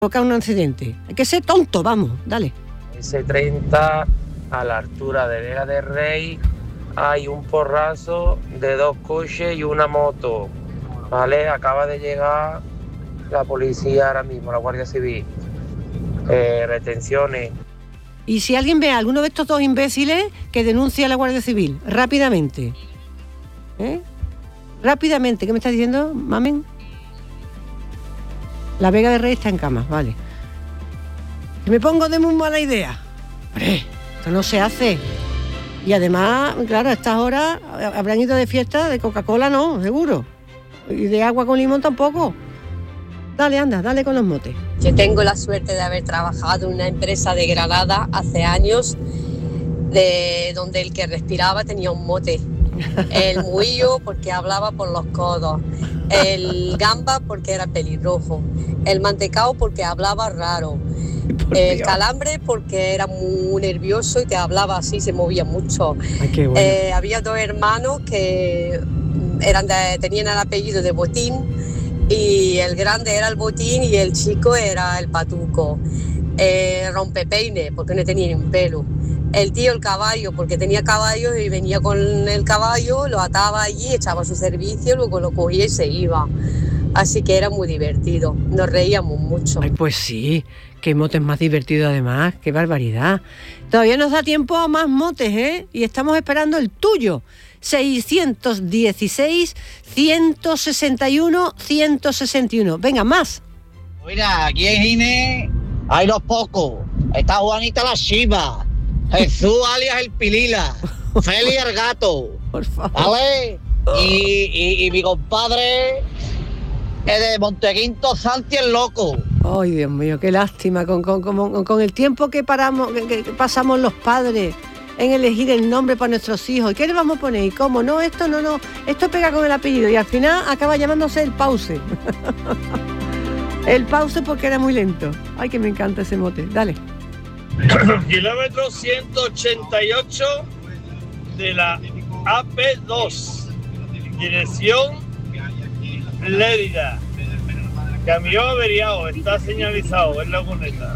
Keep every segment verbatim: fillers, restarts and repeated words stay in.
provocar un accidente. Hay que ser tonto, vamos, dale. ese treinta, a la altura de Vega del Rey, hay un porrazo de dos coches y una moto, ¿vale? Acaba de llegar la policía ahora mismo, la Guardia Civil. Eh, retenciones. Y si alguien ve a alguno de estos dos imbéciles, que denuncie a la Guardia Civil, rápidamente. ¿Eh? Rápidamente, ¿qué me estás diciendo, mamen? La Vega del Rey está en cama, vale. Me pongo de muy mala idea. Hombre, esto no se hace. Y además, claro, a estas horas habrán ido de fiesta, de Coca-Cola no, seguro. Y de agua con limón tampoco. Dale, anda, dale con los motes. Yo tengo la suerte de haber trabajado en una empresa de Granada hace años, de donde el que respiraba tenía un mote. El muillo porque hablaba por los codos, el gamba porque era pelirrojo, el mantecao porque hablaba raro, el calambre porque era muy nervioso y te hablaba así, se movía mucho. Ay, qué bueno. eh, había dos hermanos que eran de, tenían el apellido de Botín, y el grande era el Botín y el chico era el Patuco. Eh, rompepeine porque no tenía ni un pelo. El tío el caballo porque tenía caballo y venía con el caballo, lo ataba allí, echaba su servicio, luego lo cogía y se iba. Así que era muy divertido, nos reíamos mucho. Ay, pues sí, qué motes más divertido además, qué barbaridad. Todavía nos da tiempo a más motes, ¿eh? Y estamos esperando el tuyo. seiscientos dieciséis, ciento sesenta y uno, ciento sesenta y uno. Venga, más. Mira, aquí en Gine hay los pocos. Está Juanita la Chiva, Jesús alias el Pilila, Feli el Gato, por favor, ¿vale? Y, y, y mi compadre es de Montequinto Santi el Loco. Ay, Dios mío, qué lástima con, con, con, con el tiempo que paramos, que, que pasamos los padres en elegir el nombre para nuestros hijos. ¿Y qué le vamos a poner? ¿Y cómo? No, esto no, no, esto pega con el apellido y al final acaba llamándose el Pause. El Pause porque era muy lento. Ay, que me encanta ese mote. Dale. Kilómetro ciento ochenta y ocho de la A P dos, dirección Lérida. Camión averiado, está señalizado, es la cuneta.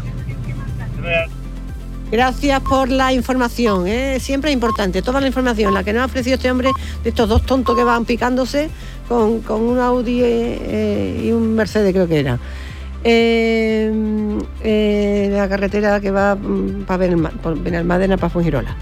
Gracias por la información, ¿eh? Siempre es importante, toda la información, la que nos ha ofrecido este hombre, de estos dos tontos que van picándose con, con un Audi eh, y un Mercedes, creo que era. Eh, eh, la carretera que va para Benalmádena, para Fuengirola.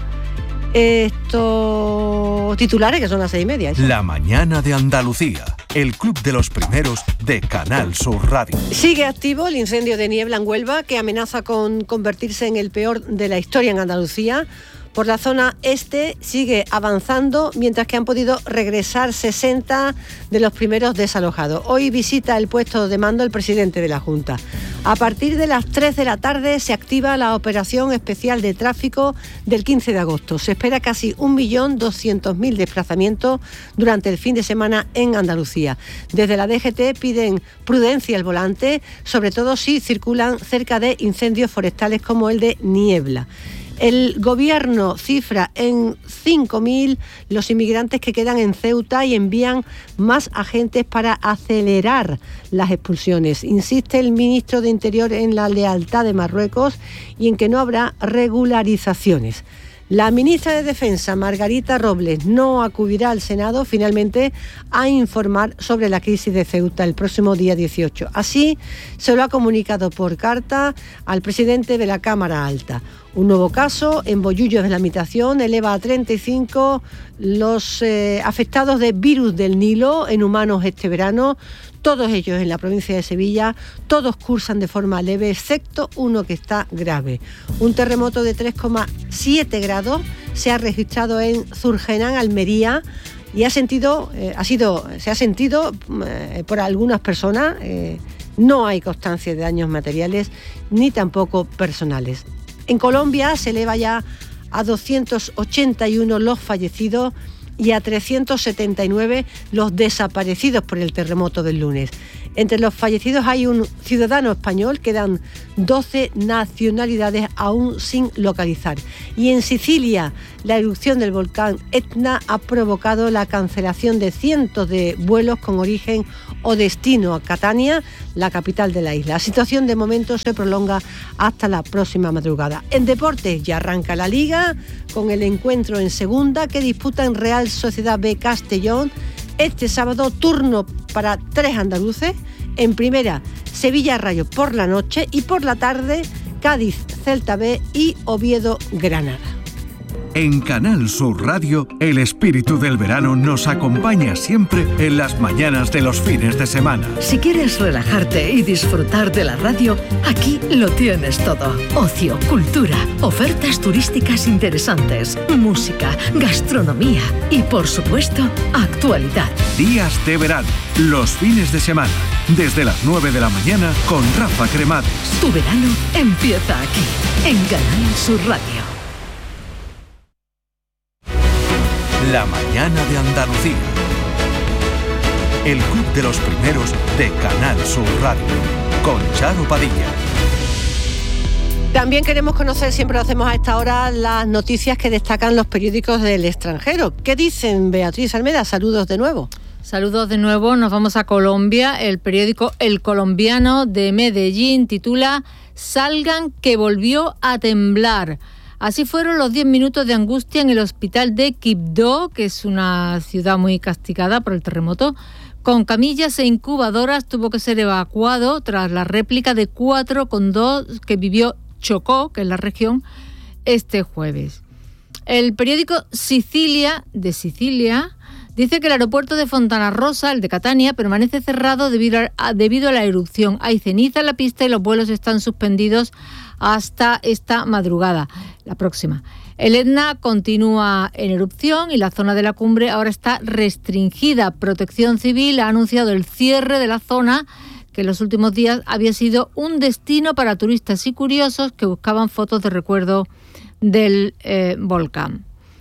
Estos titulares que son las seis y media. ¿Eso? La mañana de Andalucía, el club de los primeros de Canal Sur Radio. Sigue activo el incendio de Niebla en Huelva, que amenaza con convertirse en el peor de la historia en Andalucía. Por la zona este sigue avanzando, mientras que han podido regresar sesenta de los primeros desalojados. Hoy visita el puesto de mando el presidente de la Junta. A partir de las tres de la tarde se activa la operación especial de tráfico del quince de agosto. Se espera casi un millón doscientos mil desplazamientos durante el fin de semana en Andalucía. Desde la D G T piden prudencia al volante, sobre todo si circulan cerca de incendios forestales como el de Niebla. El gobierno cifra en cinco mil los inmigrantes que quedan en Ceuta y envían más agentes para acelerar las expulsiones. Insiste el ministro de Interior en la lealtad de Marruecos y en que no habrá regularizaciones. La ministra de Defensa, Margarita Robles, no acudirá al Senado finalmente a informar sobre la crisis de Ceuta el próximo día dieciocho. Así se lo ha comunicado por carta al presidente de la Cámara Alta. Un nuevo caso en Bollullos de la Habitación eleva a treinta y cinco los eh, afectados de virus del Nilo en humanos este verano. Todos ellos en la provincia de Sevilla, todos cursan de forma leve, excepto uno que está grave. Un terremoto de tres coma siete grados se ha registrado en Zurgenán, Almería, y ha sentido, eh, ha sido, se ha sentido eh, por algunas personas. Eh, no hay constancia de daños materiales ni tampoco personales. En Colombia se eleva ya a doscientos ochenta y uno los fallecidos y a trescientos setenta y nueve los desaparecidos por el terremoto del lunes. Entre los fallecidos hay un ciudadano español, quedan doce nacionalidades aún sin localizar. Y en Sicilia, la erupción del volcán Etna ha provocado la cancelación de cientos de vuelos con origen o destino a Catania, la capital de la isla. La situación de momento se prolonga hasta la próxima madrugada. En deportes ya arranca la Liga con el encuentro en segunda que disputan Real Sociedad B Castellón. Este sábado turno para tres andaluces. En primera, Sevilla Rayo por la noche y por la tarde Cádiz Celta B y Oviedo Granada. En Canal Sur Radio, el espíritu del verano nos acompaña siempre en las mañanas de los fines de semana. Si quieres relajarte y disfrutar de la radio, aquí lo tienes todo. Ocio, cultura, ofertas turísticas interesantes, música, gastronomía y, por supuesto, actualidad. Días de verano, los fines de semana, desde las nueve de la mañana con Rafa Cremades. Tu verano empieza aquí, en Canal Sur Radio. La mañana de Andalucía. El club de los primeros de Canal Sur Radio. Con Charo Padilla. También queremos conocer, siempre lo hacemos a esta hora, las noticias que destacan los periódicos del extranjero. ¿Qué dicen, Beatriz Almeda? Saludos de nuevo. Saludos de nuevo, nos vamos a Colombia. El periódico El Colombiano de Medellín titula "Salgan que volvió a temblar". Así fueron los diez minutos de angustia en el hospital de Quibdó, que es una ciudad muy castigada por el terremoto. Con camillas e incubadoras tuvo que ser evacuado tras la réplica de cuatro coma dos que vivió Chocó, que es la región, este jueves. El periódico Sicilia, de Sicilia, dice que el aeropuerto de Fontana Rosa, el de Catania, permanece cerrado debido a, debido a la erupción. Hay ceniza en la pista y los vuelos están suspendidos hasta esta madrugada, la próxima. El Etna continúa en erupción y la zona de la cumbre ahora está restringida. Protección Civil ha anunciado el cierre de la zona, que en los últimos días había sido un destino para turistas y curiosos que buscaban fotos de recuerdo del eh, volcán.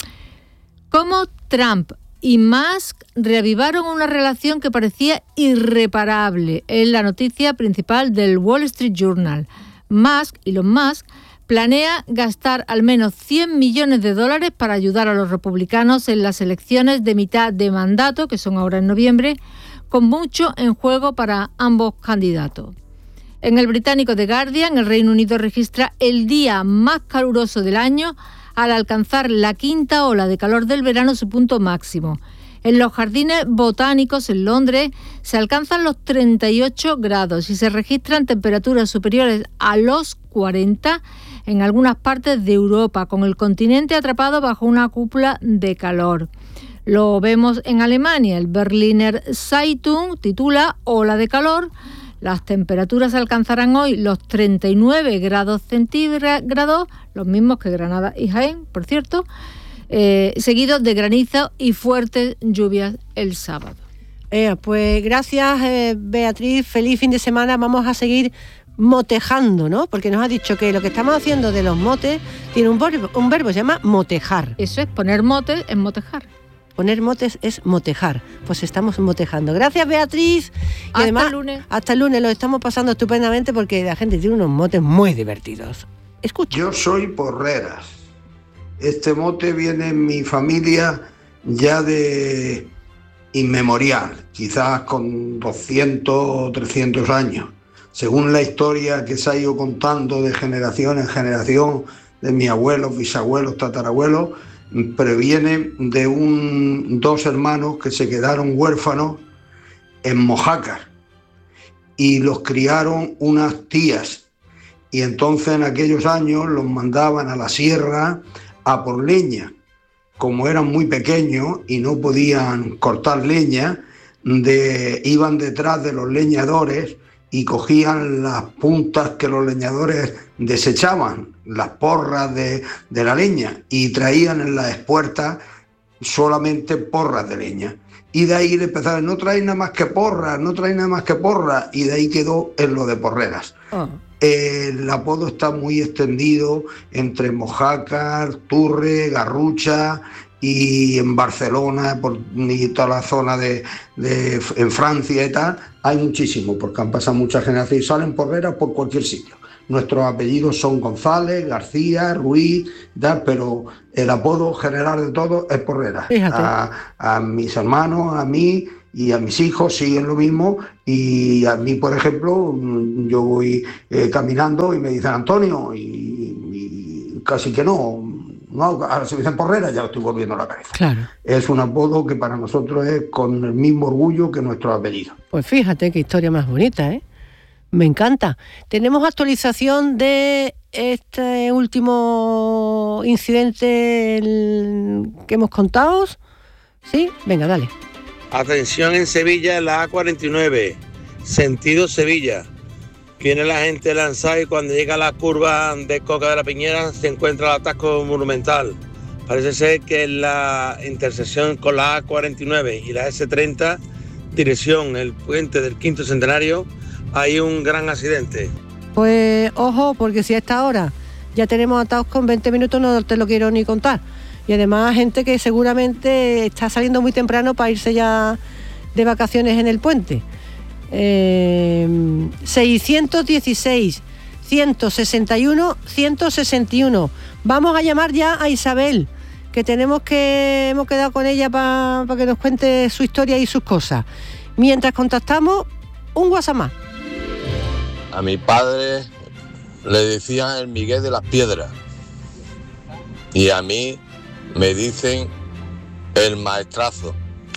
Como Trump y Musk reavivaron una relación que parecía irreparable, es la noticia principal del Wall Street Journal. Musk, Elon Musk, planea gastar al menos cien millones de dólares para ayudar a los republicanos en las elecciones de mitad de mandato, que son ahora en noviembre, con mucho en juego para ambos candidatos. En el británico The Guardian, el Reino Unido registra el día más caluroso del año al alcanzar la quinta ola de calor del verano su punto máximo. En los jardines botánicos en Londres se alcanzan los treinta y ocho grados y se registran temperaturas superiores a los cuarenta en algunas partes de Europa, con el continente atrapado bajo una cúpula de calor. Lo vemos en Alemania. El Berliner Zeitung titula "Ola de calor". Las temperaturas alcanzarán hoy los treinta y nueve grados centígrados, los mismos que Granada y Jaén, por cierto, eh, seguidos de granizo y fuertes lluvias el sábado. Eh, pues gracias, eh, Beatriz. Feliz fin de semana. Vamos a seguir motejando, ¿no? Porque nos ha dicho que lo que estamos haciendo de los motes tiene un verbo, un verbo se llama motejar. Eso es, poner motes es motejar. Poner motes es motejar. Pues estamos motejando. Gracias, Beatriz. Y hasta además, el lunes. Hasta el lunes. Lo estamos pasando estupendamente porque la gente tiene unos motes muy divertidos. Escucha. Yo soy Porreras. Este mote viene en mi familia ya de inmemorial, quizás con doscientos o trescientos años. Según la historia que se ha ido contando de generación en generación, de mis abuelos, bisabuelos, tatarabuelos, previene de un, dos hermanos que se quedaron huérfanos en Mojácar y los criaron unas tías, y entonces en aquellos años los mandaban a la sierra a por leña. Como eran muy pequeños y no podían cortar leña, de, iban detrás de los leñadores y cogían las puntas que los leñadores desechaban, las porras de, de la leña, y traían en las espuertas solamente porras de leña. Y de ahí le empezaron, no traen nada más que porras, no traen nada más que porras, y de ahí quedó en lo de Porreras. Oh. El apodo está muy extendido entre Mojácar, Turre, Garrucha y en Barcelona por, y toda la zona de, de en Francia y tal, hay muchísimos, porque han pasado muchas generaciones y salen porreras por cualquier sitio. Nuestros apellidos son González, García, Ruiz, tal, pero el apodo general de todos es Porrera. A, a mis hermanos, a mí y a mis hijos siguen lo mismo, y a mí, por ejemplo, yo voy eh, caminando y me dicen Antonio, y, y casi que no, no, ahora se me dicen Porrera, ya lo estoy volviendo a la cabeza. Claro. Es un apodo que para nosotros es con el mismo orgullo que nuestro apellido. Pues fíjate qué historia más bonita, ¿eh? Me encanta. ¿Tenemos actualización de este último incidente que hemos contado? ¿Sí? Venga, dale. Atención en Sevilla, en la A cuarenta y nueve, sentido Sevilla. Viene la gente lanzada y cuando llega a la curva de Coca de la Piñera se encuentra el atasco monumental. Parece ser que en la intersección con la A cuarenta y nueve y la ese treinta, dirección el puente del Quinto Centenario, hay un gran accidente. Pues ojo, porque si a esta hora ya tenemos atados con veinte minutos, no te lo quiero ni contar. Y además gente que seguramente está saliendo muy temprano para irse ya de vacaciones en el puente. Eh, seiscientos dieciséis, ciento sesenta y uno, ciento sesenta y uno. Vamos a llamar ya a Isabel, que tenemos que hemos quedado con ella para pa que nos cuente su historia y sus cosas. Mientras contactamos, un WhatsApp más. A mi padre le decían el Miguel de las Piedras y a mí me dicen el Maestrazo.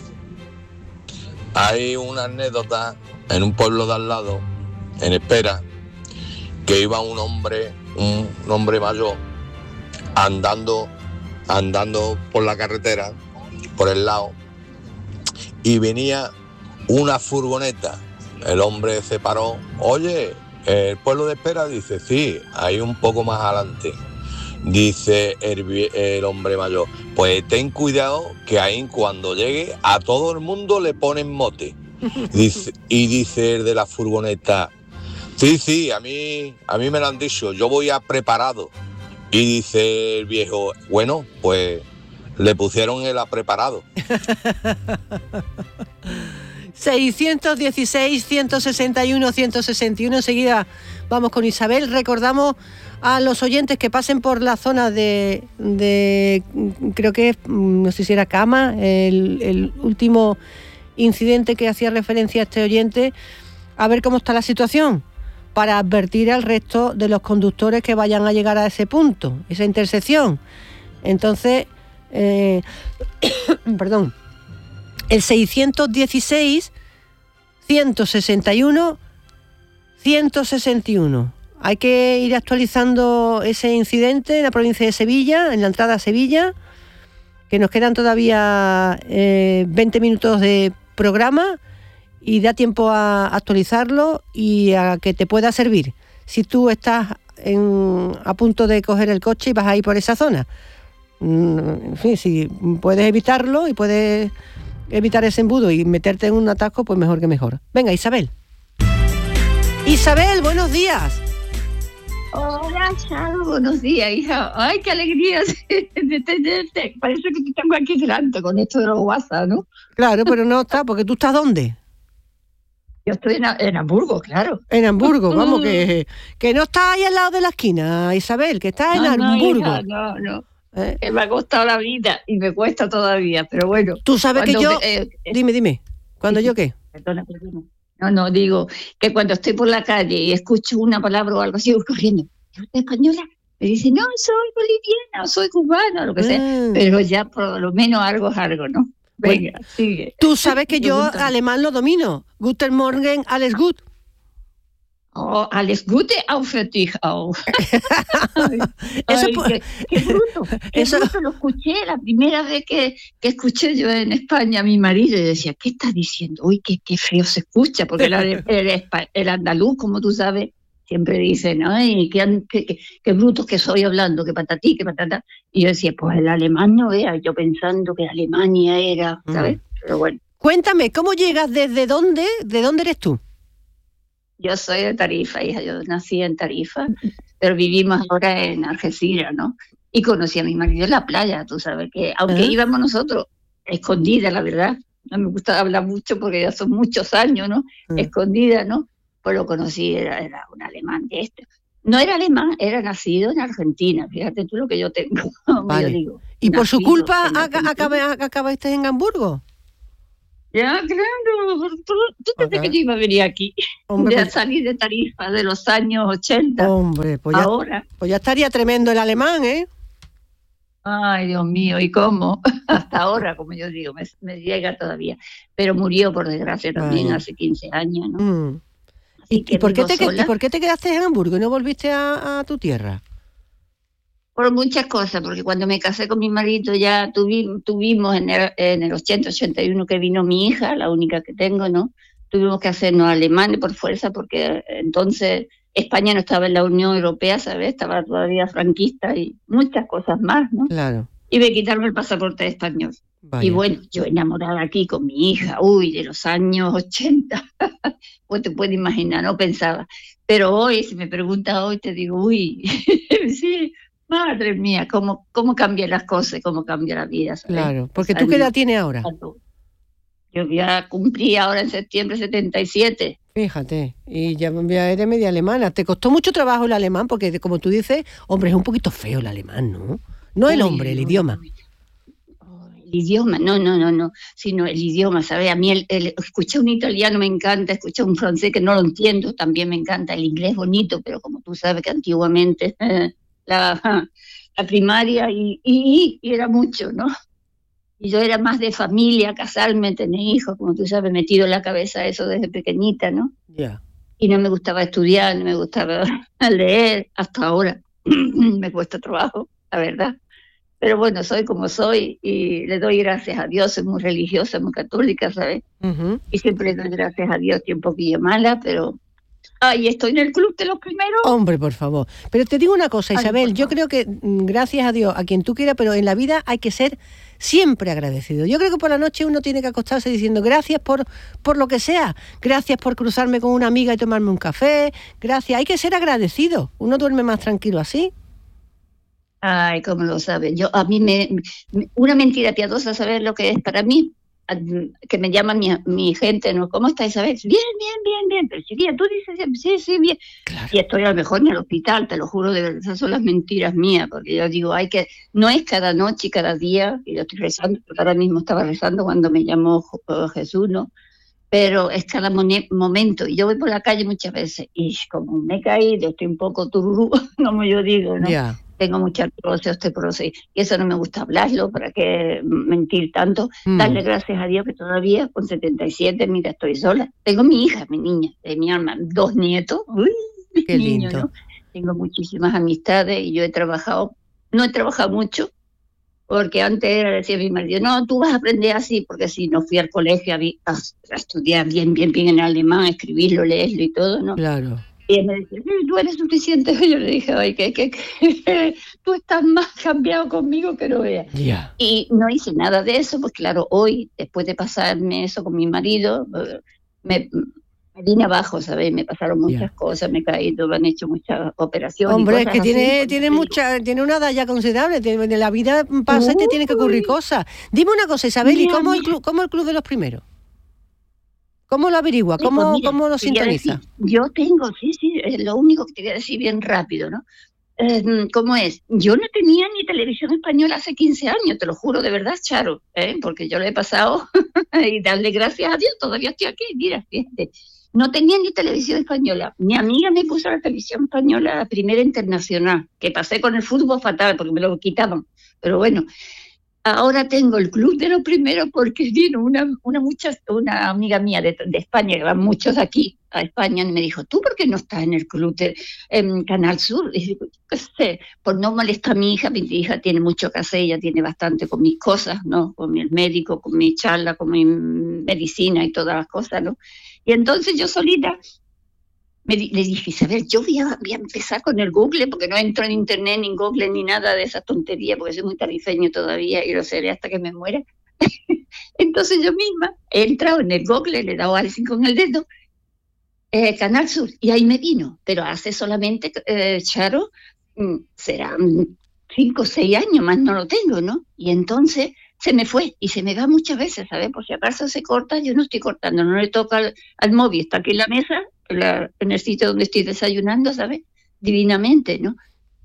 Hay una anécdota en un pueblo de al lado, en Espera, que iba un hombre, un hombre mayor, andando, andando por la carretera, por el lado, y venía una furgoneta. El hombre se paró. Oye, ¿el pueblo de Espera? Dice, sí, ahí un poco más adelante. Dice el, el hombre mayor, pues ten cuidado que ahí cuando llegue a todo el mundo le ponen mote. Dice, y dice el de la furgoneta, sí, sí, a mí, a mí me lo han dicho, yo voy a preparado. Y dice el viejo, bueno, pues le pusieron el a preparado. seiscientos dieciséis, ciento sesenta y uno, ciento sesenta y uno. Enseguida vamos con Isabel. Recordamos a los oyentes que pasen por la zona de, de creo que no sé si era Cama, el, el último incidente que hacía referencia a este oyente, a ver cómo está la situación, para advertir al resto de los conductores que vayan a llegar a ese punto, esa intersección. Entonces, eh, perdón, el seiscientos dieciséis, ciento sesenta y uno, ciento sesenta y uno. Hay que ir actualizando ese incidente en la provincia de Sevilla, en la entrada a Sevilla, que nos quedan todavía eh, veinte minutos de programa y da tiempo a actualizarlo y a que te pueda servir. Si tú estás en, a punto de coger el coche y vas a ir por esa zona, en fin, si puedes evitarlo y puedes evitar ese embudo y meterte en un atasco, pues mejor que mejor. Venga, Isabel. Isabel, buenos días. Hola, Charo, buenos días, hija. Ay, qué alegría de, de tenerte. Parece que te tengo aquí delante con esto de los WhatsApp, ¿no? Claro, pero no está, porque tú estás ¿dónde? Yo estoy en, en Hamburgo, claro. En Hamburgo, vamos, que, que no estás ahí al lado de la esquina, Isabel, que estás en no, Hamburgo. No, hija, no, no. ¿Eh? Me ha costado la vida y me cuesta todavía, pero bueno. Tú sabes que yo... Me, eh, dime, dime, ¿cuándo sí, yo qué? Perdona, perdona. No, no, digo que cuando estoy por la calle y escucho una palabra o algo así, voy corriendo. ¿Es usted española? Me dice, no, soy boliviana, o soy cubana, lo que sea. Mm. Pero ya por lo menos algo es algo, ¿no? Venga, bueno, sigue. Tú sabes que yo alemán lo domino. Guten Morgen, alles gut. Oh, alles Gute auch für dich auch. Ay, eso ay, qué, qué bruto, qué eso... bruto lo escuché la primera vez que, que escuché yo en España a mi marido y decía, ¿qué estás diciendo? Uy, qué, qué feo se escucha, porque el, el, el, el andaluz, como tú sabes, siempre dicen, ay, qué, qué, qué brutos que soy hablando, que patatí, que patata. Y yo decía, pues el alemán no vea, yo pensando que Alemania era, ¿sabes? Mm. Pero bueno. Cuéntame, ¿cómo llegas? ¿Desde dónde? ¿De dónde eres tú? Yo soy de Tarifa, hija, yo nací en Tarifa, pero vivimos ahora en Algeciras, ¿no? y conocí a mi marido en la playa, tú sabes que, aunque ¿Eh? íbamos nosotros escondidas, la verdad, no me gusta hablar mucho porque ya son muchos años, ¿no? ¿Eh? Escondida, ¿no? Pues lo conocí, era, era un alemán de este. No era alemán, era nacido en Argentina, fíjate tú lo que yo tengo. Vale. Yo digo, ¿y por su culpa acabaste en Hamburgo? Ya, claro, tú, tú pensás que yo iba a venir aquí, Hombre, ya pues, salí de Tarifa de los años ochenta. Hombre, pues ya, ahora. Pues ya estaría tremendo el alemán, ¿eh? Ay, Dios mío, ¿y cómo? Hasta ahora, como yo digo, me, me llega todavía. Pero murió, por desgracia, también Ay. hace quince años, ¿no? Mm. ¿Y, ¿Y, por qué te, ¿Y por qué te quedaste en Hamburgo y no volviste a, a tu tierra? Por muchas cosas, porque cuando me casé con mi marido ya tuvimos, tuvimos en el, en el ochenta, ochenta y uno que vino mi hija, la única que tengo, ¿no? Tuvimos que hacernos alemanes por fuerza, porque entonces España no estaba en la Unión Europea, ¿sabes? Estaba todavía franquista y muchas cosas más, ¿no? Claro. Y me quitaron el pasaporte español. Vaya. Y bueno, yo enamorada aquí con mi hija, uy, de los años ochenta, pues te puedes imaginar, no pensaba. Pero hoy, si me preguntas hoy, te digo, uy, sí, madre mía, cómo, cómo cambian las cosas, cómo cambia la vida, ¿sabes? Claro, porque tú, ¿qué edad tienes ahora? Yo ya cumplí ahora en septiembre setenta y siete. Fíjate, y ya, ya eres media alemana. ¿Te costó mucho trabajo el alemán? Porque, como tú dices, hombre, es un poquito feo el alemán, ¿no? No el hombre, el idioma. El idioma, no, no, no, no, sino el idioma, ¿sabes? A mí el, el, escuchar un italiano me encanta, escuchar un francés que no lo entiendo, también me encanta. El inglés bonito, pero como tú sabes que antiguamente... Eh, La, la primaria y, y, y era mucho, ¿no? Y yo era más de familia, casarme, tener hijos, como tú sabes, metido en la cabeza eso desde pequeñita, ¿no? Ya. Yeah. Y no me gustaba estudiar, no me gustaba leer, hasta ahora me cuesta trabajo, la verdad. Pero bueno, soy como soy y le doy gracias a Dios, soy muy religiosa, muy católica, ¿sabes? Uh-huh. Y siempre le doy gracias a Dios, estoy un poquillo mala, pero... Ay, estoy en el club de los primeros. Hombre, por favor. Pero te digo una cosa, Isabel, Ay, yo creo que, gracias a Dios, a quien tú quieras, pero en la vida hay que ser siempre agradecido. Yo creo que por la noche uno tiene que acostarse diciendo gracias por, por lo que sea. Gracias por cruzarme con una amiga y tomarme un café. Gracias. Hay que ser agradecido. Uno duerme más tranquilo así. Ay, cómo lo sabes. Yo, a mí me... Una mentira piadosa, ¿sabes lo que es para mí? Que me llama mi, mi gente, ¿no? ¿Cómo está Isabel? Bien, bien, bien, bien. Pero chiquilla, tú dices, sí, sí, bien. Claro. Y estoy a lo mejor en el hospital, te lo juro, de verdad, esas son las mentiras mías, porque yo digo, hay que, no es cada noche y cada día, y yo estoy rezando, porque ahora mismo estaba rezando cuando me llamó Jesús, ¿no? Pero es cada mon- momento, y yo voy por la calle muchas veces, y como me he caído, estoy un poco tururú, como yo digo, ¿no? Yeah. Tengo mucha artrosis, osteoporosis, y eso no me gusta hablarlo, para qué mentir tanto. Mm. Darle gracias a Dios que todavía, con setenta y siete, mira, estoy sola. Tengo mi hija, mi niña, de mi alma, dos nietos, uy, qué niño, lindo. ¿no? Tengo muchísimas amistades, y yo he trabajado, no he trabajado mucho, porque antes era, decía mi marido, no, tú vas a aprender así, porque si no fui al colegio a, a, a estudiar bien, bien, bien en alemán, a escribirlo, leerlo y todo, ¿no? Claro. Y él me decía, tú eres suficiente. Yo le dije, ay, que, que, que tú estás más cambiado conmigo que no veas. Yeah. Y no hice nada de eso, pues claro, hoy, después de pasarme eso con mi marido, me, me vine abajo, ¿sabes? Me pasaron muchas yeah. cosas, me he caído, me han hecho muchas operaciones. Hombre, es que así, tiene, tiene, mucha, tiene una edad ya considerable, de la vida pasa uh, y te tienen que ocurrir cosas. Dime una cosa, Isabel, ¿y cómo el, club, cómo el Club de los Primeros? ¿Cómo lo averigua? ¿Cómo, pues mira, ¿cómo lo sintoniza? Decir, yo tengo, sí, sí, es lo único que te voy a decir bien rápido, ¿no? Eh, ¿Cómo es? Yo no tenía ni televisión española hace quince años, te lo juro, de verdad, Charo, ¿eh? Porque yo lo he pasado y darle gracias a Dios, todavía estoy aquí, mira, fíjate. No tenía ni televisión española. Mi amiga me puso la televisión española, la primera internacional, que pasé con el fútbol fatal porque me lo quitaban, pero bueno. Ahora tengo el Club de los Primeros porque vino una, una, mucha, una amiga mía de, de España, que van muchos de aquí a España, y me dijo, ¿tú por qué no estás en el Club de en Canal Sur? Y digo, qué sé, por no molestar a mi hija, mi hija tiene mucho que hacer, ella tiene bastante con mis cosas, ¿no? Con mi médico, con mi charla, con mi medicina y todas las cosas, ¿no? Y entonces yo solita... Me, le dije, Isabel, yo voy a, voy a empezar con el Google, porque no entro en internet, ni en Google, ni nada de esas tonterías, porque soy muy tarifeño todavía y lo seré hasta que me muera. Entonces yo misma he entrado en el Google, le he dado al con el dedo, eh, Canal Sur, y ahí me vino. Pero hace solamente, eh, Charo, serán cinco o seis años, más no lo tengo, ¿no? Y entonces se me fue y se me va muchas veces, ¿sabes? Por si acaso se corta, yo no estoy cortando, no le toca al, al móvil, está aquí en la mesa, en, la, en el sitio donde estoy desayunando, ¿sabes? Divinamente, ¿no?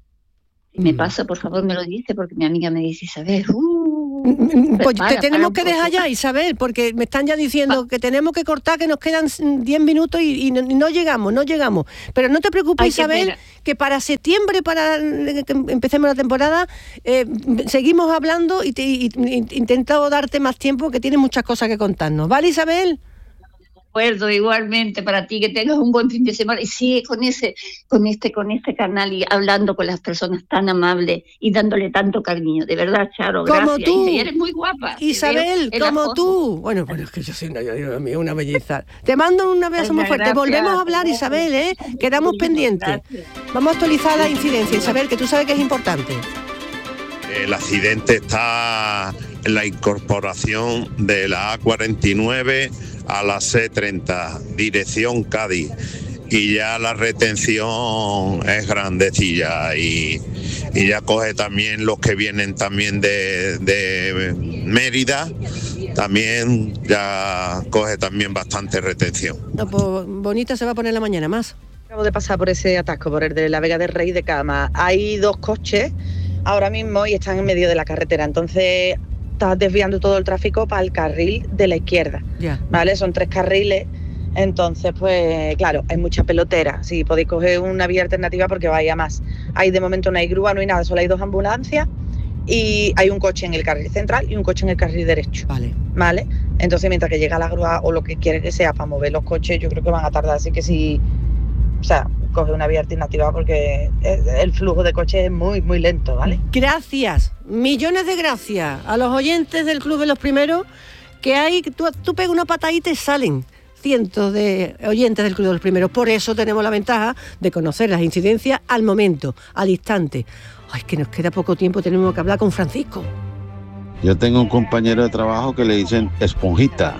Si me pasa, por favor, me lo dice, porque mi amiga me dice, Isabel, uh, pues para, te tenemos para que dejar poco. ya, Isabel, porque me están ya diciendo que tenemos que cortar, que nos quedan diez minutos y, y no, no llegamos, no llegamos. Pero no te preocupes, Ay, Isabel, que para septiembre, para que empecemos la temporada, eh, seguimos hablando y, te, y, y intento darte más tiempo, que tienes muchas cosas que contarnos. ¿Vale, Isabel? Acuerdo, igualmente para ti, que tengas un buen fin de semana y sigue con ese, con este, con este canal y hablando con las personas tan amables y dándole tanto cariño, de verdad, Charo, Como gracias. tú. Y eres muy guapa. Isabel, Te veo en la como foto. tú. Bueno, bueno, es que yo soy una, yo, yo, una belleza. Te mando un abrazo muy fuerte. Gracias. Volvemos a hablar, Isabel, ¿eh? Quedamos pendientes. Vamos a actualizar la incidencia, Isabel, que tú sabes que es importante. El accidente está en la incorporación de la A cuarenta y nueve a la C treinta, dirección Cádiz, y ya la retención es grandecilla y, y ya coge también los que vienen también de, de Mérida, también ya coge también bastante retención. No, pues bonita se va a poner la mañana más. Acabo de pasar por ese atasco, por el de la Vega del Rey de Cama. Hay dos coches ahora mismo y están en medio de la carretera, entonces está desviando todo el tráfico para el carril de la izquierda, Ya. ¿vale? Son tres carriles, entonces pues claro, hay mucha pelotera, si podéis coger una vía alternativa porque vaya más. Hay de momento no hay grúa, no hay nada, solo hay dos ambulancias y hay un coche en el carril central y un coche en el carril derecho. Vale. ¿Vale? Entonces mientras que llega la grúa o lo que quiere que sea para mover los coches, yo creo que van a tardar, así que si, o sea, coge una vía alternativa porque el flujo de coches es muy, muy lento, ¿vale? Gracias, millones de gracias a los oyentes del Club de los Primeros, que hay, tú, tú pegas una patadita y salen cientos de oyentes del Club de los Primeros. Por eso tenemos la ventaja de conocer las incidencias al momento, al instante. Ay, que nos queda poco tiempo, tenemos que hablar con Francisco. Yo tengo un compañero de trabajo que le dicen esponjita.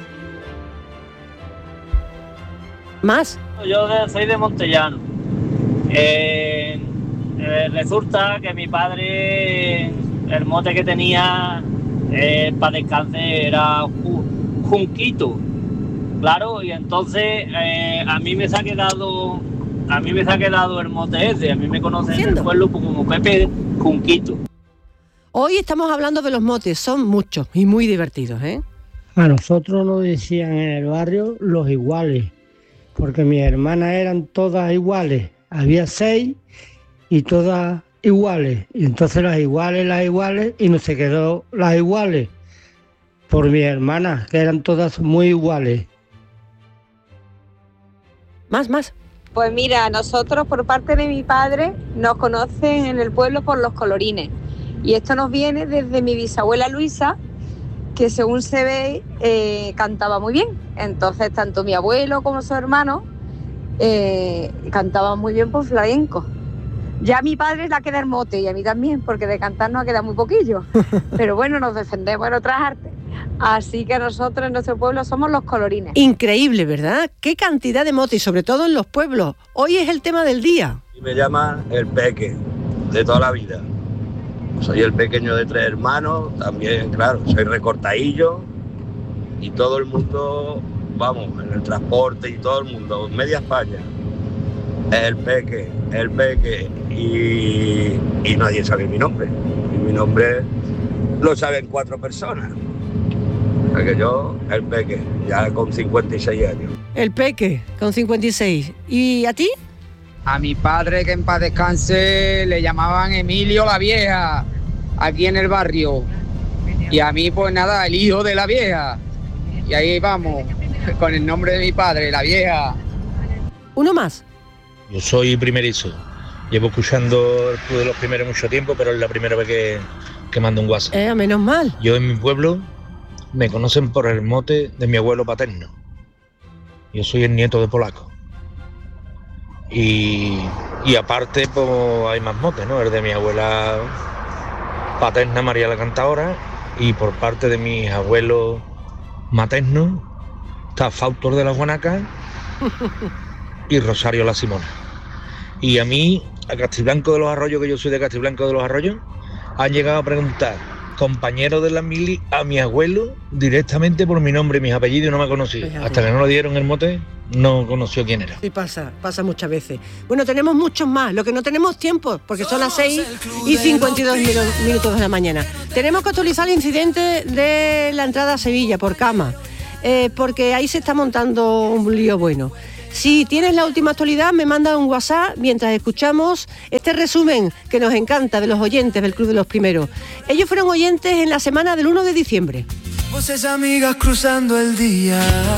¿Más? Yo de- soy de Montellano. Eh, eh, resulta que mi padre, el mote que tenía eh, para descansar era ju- Junquito. Claro, y entonces eh, a mí me se ha quedado, a mí me se ha quedado el mote ese. A mí me conocen en el pueblo como Pepe Junquito. Hoy estamos hablando de los motes, son muchos y muy divertidos, ¿eh? A nosotros nos decían en el barrio los iguales, porque mis hermanas eran todas iguales. Había seis y todas iguales. Y entonces las iguales, las iguales, y no se quedó las iguales por mis hermanas, que eran todas muy iguales. Más, más. Pues mira, nosotros por parte de mi padre nos conocen en el pueblo por los colorines. Y esto nos viene desde mi bisabuela Luisa, que según se ve eh, cantaba muy bien. Entonces tanto mi abuelo como su hermano eh, cantaban muy bien por flamenco. Ya a mi padre la queda el mote y a mí también, porque de cantar nos ha quedado muy poquillo. Pero bueno, nos defendemos en otras artes. Así que nosotros en nuestro pueblo somos los colorines. Increíble, ¿verdad? Qué cantidad de motes, y sobre todo en los pueblos. Hoy es el tema del día. Y me llaman el Peque, de toda la vida. Soy el pequeño de tres hermanos, también, claro, soy recortadillo y todo el mundo, vamos, en el transporte y todo el mundo, media España, el Peque, el Peque, y, y nadie sabe mi nombre. Y mi nombre lo saben cuatro personas. O sea que yo, el Peque, ya con cincuenta y seis años. El Peque, con cincuenta y seis. ¿Y a ti? A mi padre, que en paz descanse, le llamaban Emilio la Vieja, aquí en el barrio. Y a mí, pues nada, el hijo de la vieja. Y ahí vamos, con el nombre de mi padre, la Vieja. Uno más. Yo soy primerizo. Llevo escuchando el Club de los Primeros mucho tiempo, pero es la primera vez que, que mando un WhatsApp. Eh, menos mal. Yo en mi pueblo me conocen por el mote de mi abuelo paterno. Yo soy el nieto de polaco. Y, y aparte, pues hay más motes, ¿no? El de mi abuela paterna, María la Cantadora, y por parte de mis abuelos maternos está Fautor de la Guanaca y Rosario la Simona. Y a mí a Castiblanco de los Arroyos, que yo soy de Castiblanco de los Arroyos, han llegado a preguntar, compañero de la mili, a mi abuelo directamente por mi nombre y mis apellidos, y no me conocía. Fíjate. Hasta que no le dieron el mote, no conoció quién era. Sí, pasa, pasa muchas veces. Bueno, tenemos muchos más, lo que no tenemos tiempo, porque son las seis y cincuenta y dos minutos de la mañana. Tenemos que actualizar el incidente de la entrada a Sevilla por Cama, eh, porque ahí se está montando un lío bueno. Si tienes la última actualidad, me manda un WhatsApp mientras escuchamos este resumen que nos encanta de los oyentes del Club de los Primeros. Ellos fueron oyentes en la semana del uno de diciembre. Voces amigas cruzando el día.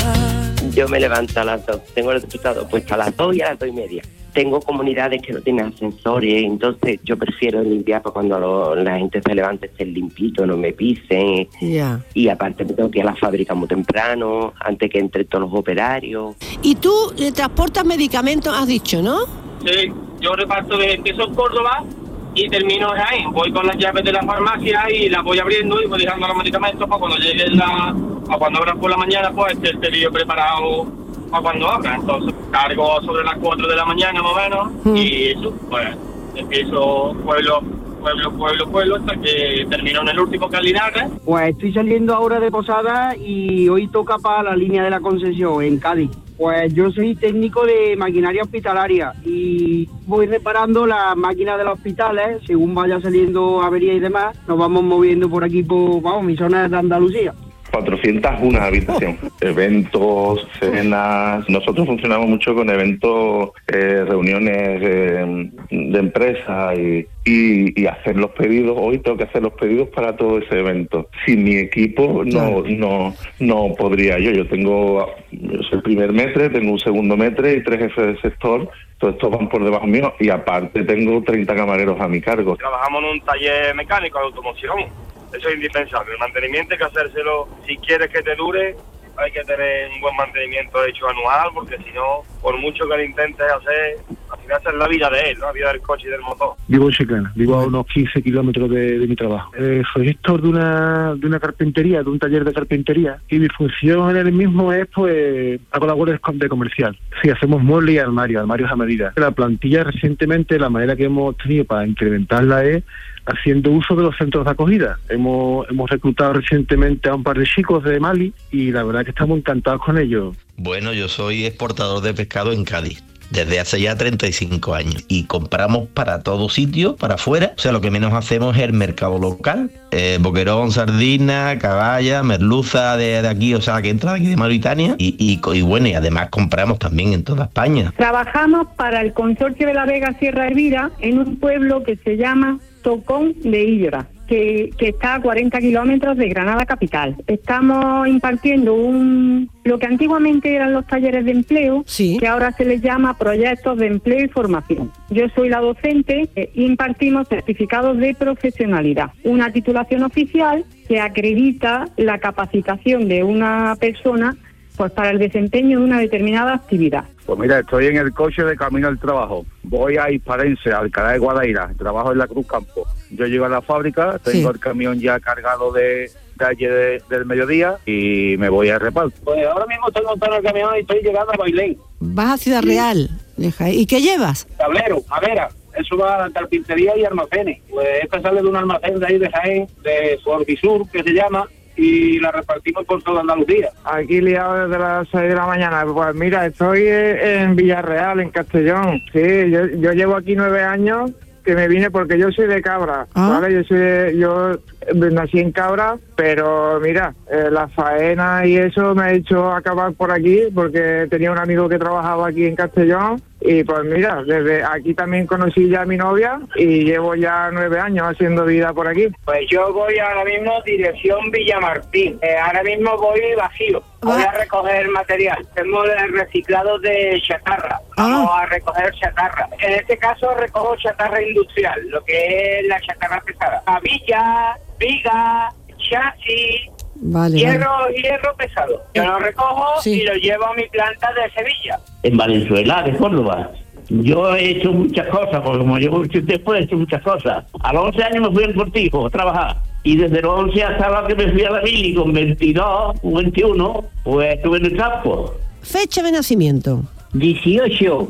Yo me levanto a las dos, tengo el despertador puesto a las dos y a las dos y media. Tengo comunidades que no tienen ascensores, entonces yo prefiero limpiar para cuando lo, la gente se levante estén limpitos, no me pisen. Yeah. Y aparte me tengo que ir a la fábrica muy temprano, antes que entren todos los operarios. Y tú eh, transportas medicamentos, has dicho, ¿no? Sí, yo reparto de empiezo en Córdoba y termino en Jaén. Voy con las llaves de la farmacia y las voy abriendo y voy dejando los medicamentos para cuando lleguen la, a cuando abran por la mañana, pues esté el pedido preparado para cuando abra. Entonces cargo sobre las cuatro de la mañana más o menos mm. y eso, pues empiezo pueblo, pueblo, pueblo, pueblo hasta que termino en el último que es Linares. Pues estoy saliendo ahora de Posada y hoy toca para la línea de la Concesión en Cádiz. Pues yo soy técnico de maquinaria hospitalaria y voy reparando las máquinas de los hospitales. Según vaya saliendo avería y demás, nos vamos moviendo por aquí, por, vamos, mis zonas de Andalucía. cuatrocientas una habitación, eventos, cenas. Nosotros funcionamos mucho con eventos, eh, reuniones eh, de empresa y, y, y hacer los pedidos. Hoy tengo que hacer los pedidos para todo ese evento. Sin mi equipo no no no podría yo. Yo tengo, yo soy el primer metre, tengo un segundo metre y tres jefes de sector. Todos estos van por debajo mío y aparte tengo treinta camareros a mi cargo. Trabajamos en un taller mecánico de automoción. Eso es indispensable. El mantenimiento hay que hacérselo. Si quieres que te dure, hay que tener un buen mantenimiento hecho anual, porque si no, por mucho que lo intentes hacer, al final es la vida de él, ¿no? La vida del coche y del motor. Vivo en Chiclana, vivo a unos quince kilómetros de, de mi trabajo. Eh, soy gestor de una, de una carpintería, de un taller de carpintería, y mi función en el mismo es, pues, hago labores de comercial. Sí, hacemos muebles y armarios, armarios a medida. La plantilla recientemente, la manera que hemos tenido para incrementarla es haciendo uso de los centros de acogida. Hemos, hemos reclutado recientemente a un par de chicos de Mali y la verdad que estamos encantados con ellos. Bueno, yo soy exportador de pescado en Cádiz desde hace ya treinta y cinco años y compramos para todo sitio, para afuera. O sea, lo que menos hacemos es el mercado local. Eh, boquerón, sardina, caballa, merluza de, de aquí, o sea, que entra de aquí de Mauritania y, y, y bueno, y además compramos también en toda España. Trabajamos para el Consorcio de la Vega Sierra Hervira en un pueblo que se llama Tocón de Illora, que, que está a cuarenta kilómetros de Granada capital. Estamos impartiendo un lo que antiguamente eran los talleres de empleo, sí, que ahora se les llama proyectos de empleo y formación. Yo soy la docente e impartimos certificados de profesionalidad, una titulación oficial que acredita la capacitación de una persona, pues, para el desempeño de una determinada actividad. Pues mira, estoy en el coche de camino al trabajo. Voy a Hisparense, a Alcalá de Guadaira. Trabajo en la Cruz Campo. Yo llego a la fábrica, tengo sí. el camión ya cargado de calle de, del mediodía y me voy a reparto. Pues ahora mismo estoy montando el camión y estoy llegando a Bailén. ¿Vas a Ciudad Real? ¿Y qué llevas? Tablero, madera. Eso va a carpintería y almacenes. Pues esta sale de un almacén de ahí de Jaén, de Forbisur, que se llama, y la repartimos por toda Andalucía. Aquí liado desde las seis de la mañana. Pues mira, estoy en Villarreal, en Castellón. Sí, yo, yo llevo aquí nueve años, que me vine porque yo soy de Cabra, ¿ah? ¿Vale? Yo soy de, yo nací en Cabra, pero mira, eh, la faena y eso me ha hecho acabar por aquí, porque tenía un amigo que trabajaba aquí en Castellón. Y pues mira, desde aquí también conocí ya a mi novia y llevo ya nueve años haciendo vida por aquí. Pues yo voy ahora mismo dirección Villamartín. Eh, ahora mismo voy vacío. Voy a recoger material. Tenemos el reciclado de chatarra. Vamos ah. a recoger chatarra. En este caso recojo chatarra industrial, lo que es la chatarra pesada. Avilla, viga, chasis. Vale, hierro, vale. hierro pesado. Yo lo recojo sí. y lo llevo a mi planta de Sevilla. En Valenzuela, de Córdoba. Yo he hecho muchas cosas, porque como yo después he hecho muchas cosas. A los once años me fui al Cortijo a trabajar. Y desde los once hasta que me fui a la mili con veintidós, veintiuno, pues estuve en el campo. Fecha de nacimiento. dieciocho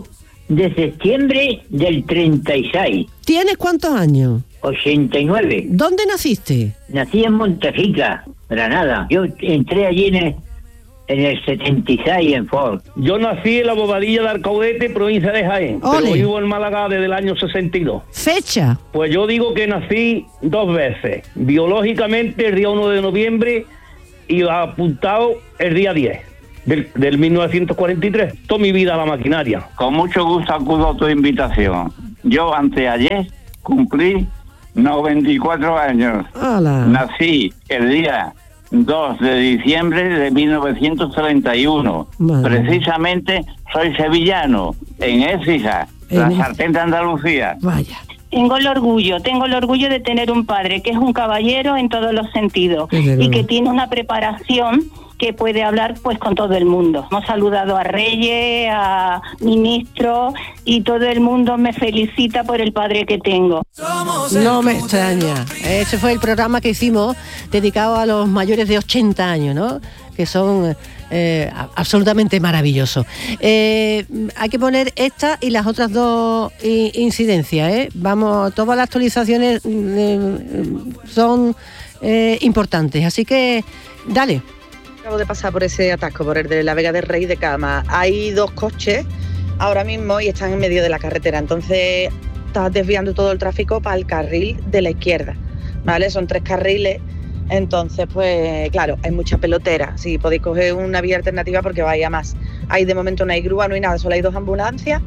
de septiembre del treinta y seis. ¿Tienes cuántos años? ochenta y nueve. ¿Dónde naciste? Nací en Montejica, Granada. Yo entré allí en el, en el setenta y seis en Ford. Yo nací en la Bobadilla de Alcaudete, provincia de Jaén, Ole. pero vivo en Málaga desde el año sesenta y dos. ¿Fecha? Pues yo digo que nací dos veces. Biológicamente el día uno de noviembre y apuntado el día diez. Del, del mil novecientos cuarenta y tres, toda mi vida a la maquinaria. Con mucho gusto acudo a tu invitación. Yo anteayer cumplí noventa y cuatro años. Hola. Nací el día dos de diciembre de mil novecientos treinta y uno. Madre. Precisamente soy sevillano, en Écija, la En- sartén de Andalucía. Vaya. Tengo el orgullo, tengo el orgullo de tener un padre que es un caballero en todos los sentidos Desde y luego. que tiene una preparación que puede hablar pues con todo el mundo. Hemos saludado a reyes, a ministros y todo el mundo me felicita por el padre que tengo. No me extraña. Ese fue el programa que hicimos dedicado a los mayores de ochenta años, ¿no? Que son eh, a- absolutamente maravillosos. Eh, hay que poner esta y las otras dos i- incidencias, ¿eh? Vamos, todas las actualizaciones eh, son eh, importantes, así que dale. Acabo de pasar por ese atasco, por el de la Vega del Rey de Cama. Hay dos coches ahora mismo y están en medio de la carretera, entonces está desviando todo el tráfico para el carril de la izquierda, ¿vale? Son tres carriles, entonces pues claro, hay mucha pelotera. Si podéis coger una vía alternativa porque vaya más. Hay de momento no hay grúa, no hay nada, solo hay dos ambulancias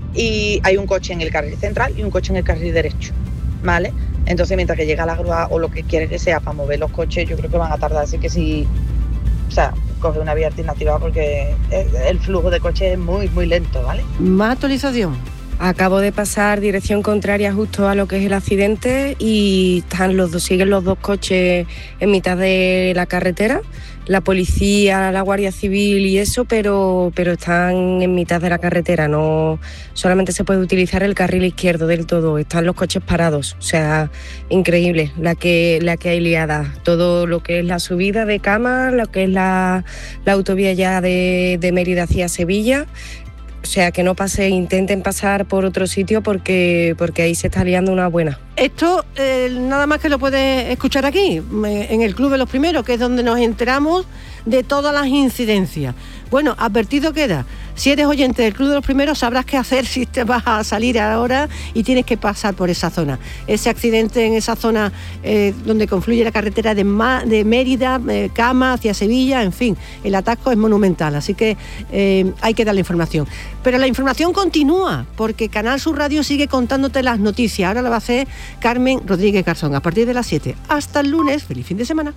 y hay un coche en el carril central y un coche en el carril derecho, ¿vale? Entonces mientras que llega la grúa o lo que quiere que sea para mover los coches, yo creo que van a tardar, así que si... O sea, coge una vía alternativa porque el flujo de coches es muy, muy lento, ¿vale? Más actualización. Acabo de pasar dirección contraria justo a lo que es el accidente y están los dos, siguen los dos coches en mitad de la carretera, la policía, la Guardia Civil y eso, pero, pero están en mitad de la carretera, no solamente se puede utilizar el carril izquierdo del todo, están los coches parados, o sea, increíble la que, la que hay liada, todo lo que es la subida de Cama, lo que es la, la autovía ya de, de Mérida hacia Sevilla. O sea, que no pase, intenten pasar por otro sitio porque, porque ahí se está liando una buena. Esto eh, nada más que lo puedes escuchar aquí, eh, en el Club de los Primeros, que es donde nos enteramos de todas las incidencias. Bueno, advertido queda, si eres oyente del Club de los Primeros sabrás qué hacer si te vas a salir ahora y tienes que pasar por esa zona. Ese accidente en esa zona eh, donde confluye la carretera de, Ma- de Mérida, eh, Cama, hacia Sevilla, en fin, el atasco es monumental, así que eh, hay que dar la información. Pero la información continúa, porque Canal Sur Radio sigue contándote las noticias. Ahora la va a hacer Carmen Rodríguez Garzón, a partir de las siete. Hasta el lunes, feliz fin de semana.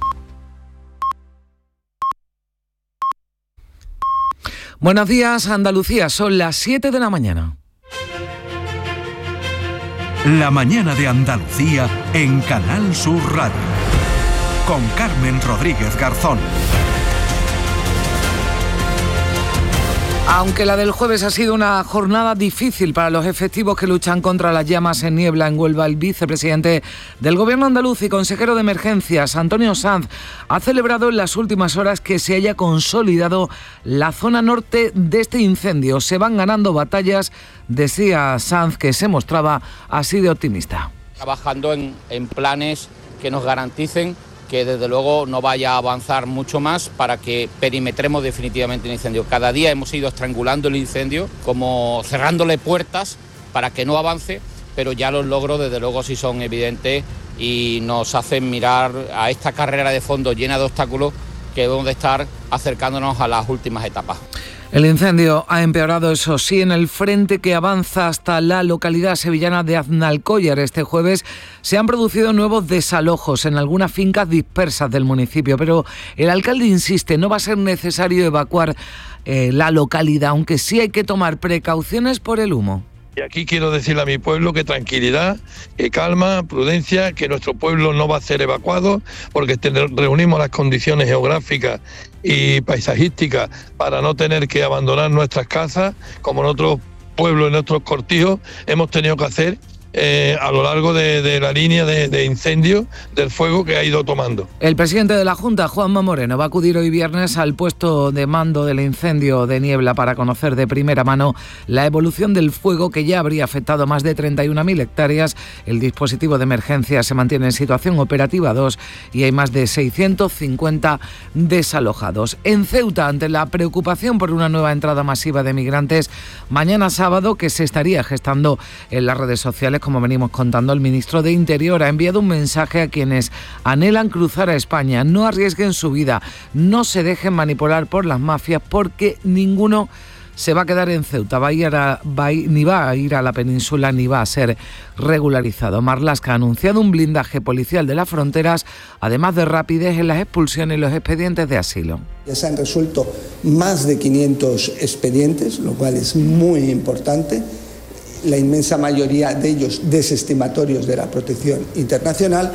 Buenos días, Andalucía, son las siete de la mañana. La mañana de Andalucía en Canal Sur Radio. Con Carmen Rodríguez Garzón. Aunque la del jueves ha sido una jornada difícil para los efectivos que luchan contra las llamas en Niebla en Huelva, el vicepresidente del Gobierno andaluz y consejero de Emergencias, Antonio Sanz, ha celebrado en las últimas horas que se haya consolidado la zona norte de este incendio. Se van ganando batallas, decía Sanz, que se mostraba así de optimista. Trabajando en, en planes que nos garanticen que desde luego no vaya a avanzar mucho más para que perimetremos definitivamente el incendio. Cada día hemos ido estrangulando el incendio, como cerrándole puertas para que no avance, pero ya los logros desde luego sí son evidentes y nos hacen mirar a esta carrera de fondo llena de obstáculos que debemos de estar acercándonos a las últimas etapas. El incendio ha empeorado, eso sí, en el frente que avanza hasta la localidad sevillana de Aznalcóllar. Este jueves se han producido nuevos desalojos en algunas fincas dispersas del municipio, pero el alcalde insiste, no va a ser necesario evacuar eh, la localidad, aunque sí hay que tomar precauciones por el humo. Y aquí quiero decirle a mi pueblo que tranquilidad, que calma, prudencia, que nuestro pueblo no va a ser evacuado porque reunimos las condiciones geográficas y paisajísticas para no tener que abandonar nuestras casas, como en otros pueblos, en otros cortijos, hemos tenido que hacer eh, a lo largo de, de la línea de, de incendio del fuego que ha ido tomando. El presidente de la Junta, Juanma Moreno, va a acudir hoy viernes al puesto de mando del incendio de Niebla para conocer de primera mano la evolución del fuego que ya habría afectado más de treinta y una mil hectáreas. El dispositivo de emergencia se mantiene en situación operativa dos y hay más de seiscientos cincuenta desalojados. En Ceuta, ante la preocupación por una nueva entrada masiva de migrantes, mañana sábado, que se estaría gestando en las redes sociales, como venimos contando, el ministro de Interior ha enviado un mensaje a quienes anhelan cruzar a España: no arriesguen su vida, no se dejen manipular por las mafias, porque ninguno se va a quedar en Ceuta, va a ir a, va a ir, ni va a ir a la península ni va a ser regularizado. Marlaska ha anunciado un blindaje policial de las fronteras, además de rapidez en las expulsiones y los expedientes de asilo. Ya se han resuelto más de quinientos expedientes, lo cual es muy importante, la inmensa mayoría de ellos desestimatorios de la protección internacional.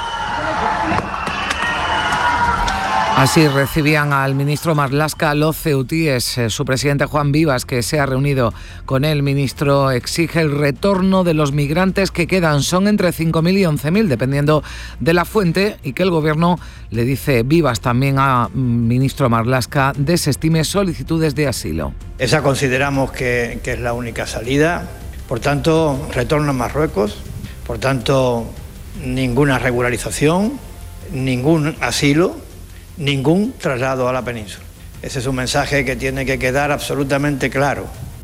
Así recibían al ministro Marlaska los ceutíes. Su presidente Juan Vivas, que se ha reunido con el ministro, exige el retorno de los migrantes que quedan. Son entre cinco mil y once mil, dependiendo de la fuente, y que el gobierno, le dice Vivas también a ministro Marlaska, desestime solicitudes de asilo. Esa consideramos que, que es la única salida. Por tanto, retorno a Marruecos. Por tanto, ninguna regularización, ningún asilo, ningún traslado a la península. Ese es un mensaje que tiene que quedar absolutamente claro.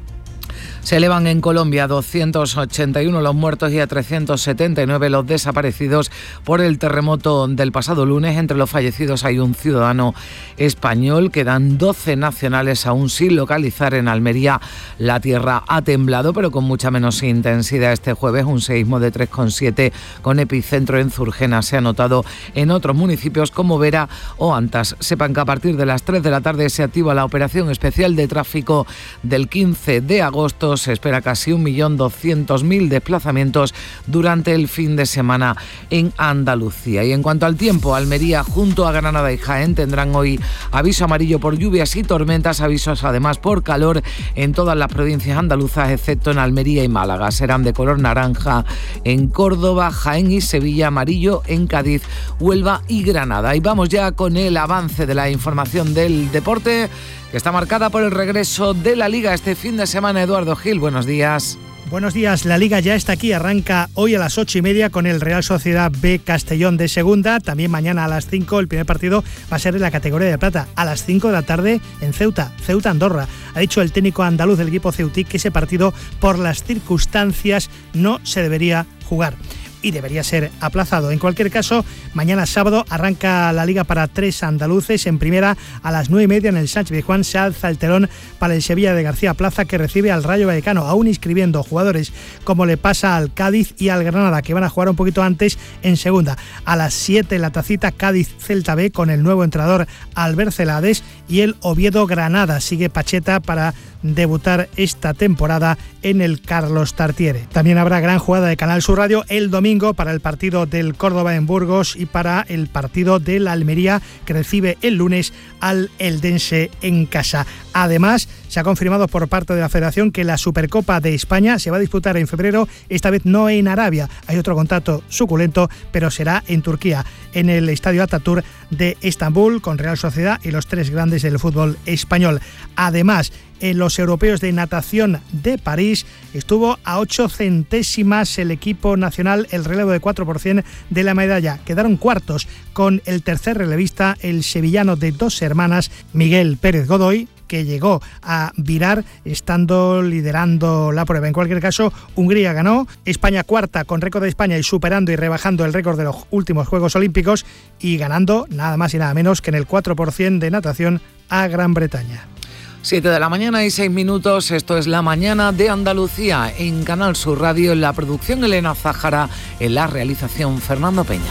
Se elevan en Colombia a doscientos ochenta y uno los muertos y a trescientos setenta y nueve los desaparecidos por el terremoto del pasado lunes. Entre los fallecidos hay un ciudadano español. Quedan doce nacionales aún sin localizar. En Almería la tierra ha temblado, pero con mucha menos intensidad. Este jueves un seísmo de tres coma siete con epicentro en Zurgena se ha notado en otros municipios como Vera o Antas. Sepan que a partir de las tres de la tarde se activa la operación especial de tráfico del quince de agosto. Se espera casi un millón doscientos mil desplazamientos durante el fin de semana en Andalucía. Y en cuanto al tiempo, Almería junto a Granada y Jaén tendrán hoy aviso amarillo por lluvias y tormentas, avisos además por calor en todas las provincias andaluzas, excepto en Almería y Málaga. Serán de color naranja en Córdoba, Jaén y Sevilla, amarillo en Cádiz, Huelva y Granada. Y vamos ya con el avance de la información del deporte, que está marcada por el regreso de la Liga este fin de semana. Eduardo Gil, buenos días. Buenos días, la Liga ya está aquí, arranca hoy a las ocho y media con el Real Sociedad B Castellón de segunda, también mañana a las cinco el primer partido va a ser en la categoría de plata, a las cinco de la tarde en Ceuta, Ceuta Andorra. Ha dicho el técnico andaluz del equipo ceutí que ese partido por las circunstancias no se debería jugar y debería ser aplazado. En cualquier caso, mañana sábado arranca la Liga para tres andaluces. En primera, a las nueve y media en el Sánchez Pizjuán se alza el telón para el Sevilla de García Plaza, que recibe al Rayo Vallecano, aún inscribiendo jugadores como le pasa al Cádiz y al Granada, que van a jugar un poquito antes en segunda. A las siete la tacita Cádiz-Celta B con el nuevo entrenador Albert Celades, y el Oviedo-Granada. Sigue Pacheta para debutar esta temporada en el Carlos Tartiere. También habrá gran jugada de Canal Sur Radio el domingo para el partido del Córdoba en Burgos y para el partido del Almería, que recibe el lunes al Eldense en casa. Además, se ha confirmado por parte de la Federación que la Supercopa de España se va a disputar en febrero, esta vez no en Arabia. Hay otro contrato suculento, pero será en Turquía, en el Estadio Atatürk de Estambul, con Real Sociedad y los tres grandes del fútbol español. Además, en los europeos de natación de París estuvo a ocho centésimas el equipo nacional, el relevo de cuatro por ciento de la medalla. Quedaron cuartos con el tercer relevista, el sevillano de dos hermanas, Miguel Pérez Godoy, que llegó a virar estando liderando la prueba. En cualquier caso, Hungría ganó, España cuarta con récord de España y superando y rebajando el récord de los últimos Juegos Olímpicos, y ganando nada más y nada menos que en el cuatro por ciento de natación a Gran Bretaña. siete de la mañana y seis minutos, esto es La Mañana de Andalucía en Canal Sur Radio, en la producción Elena Zájara, en la realización Fernando Peña.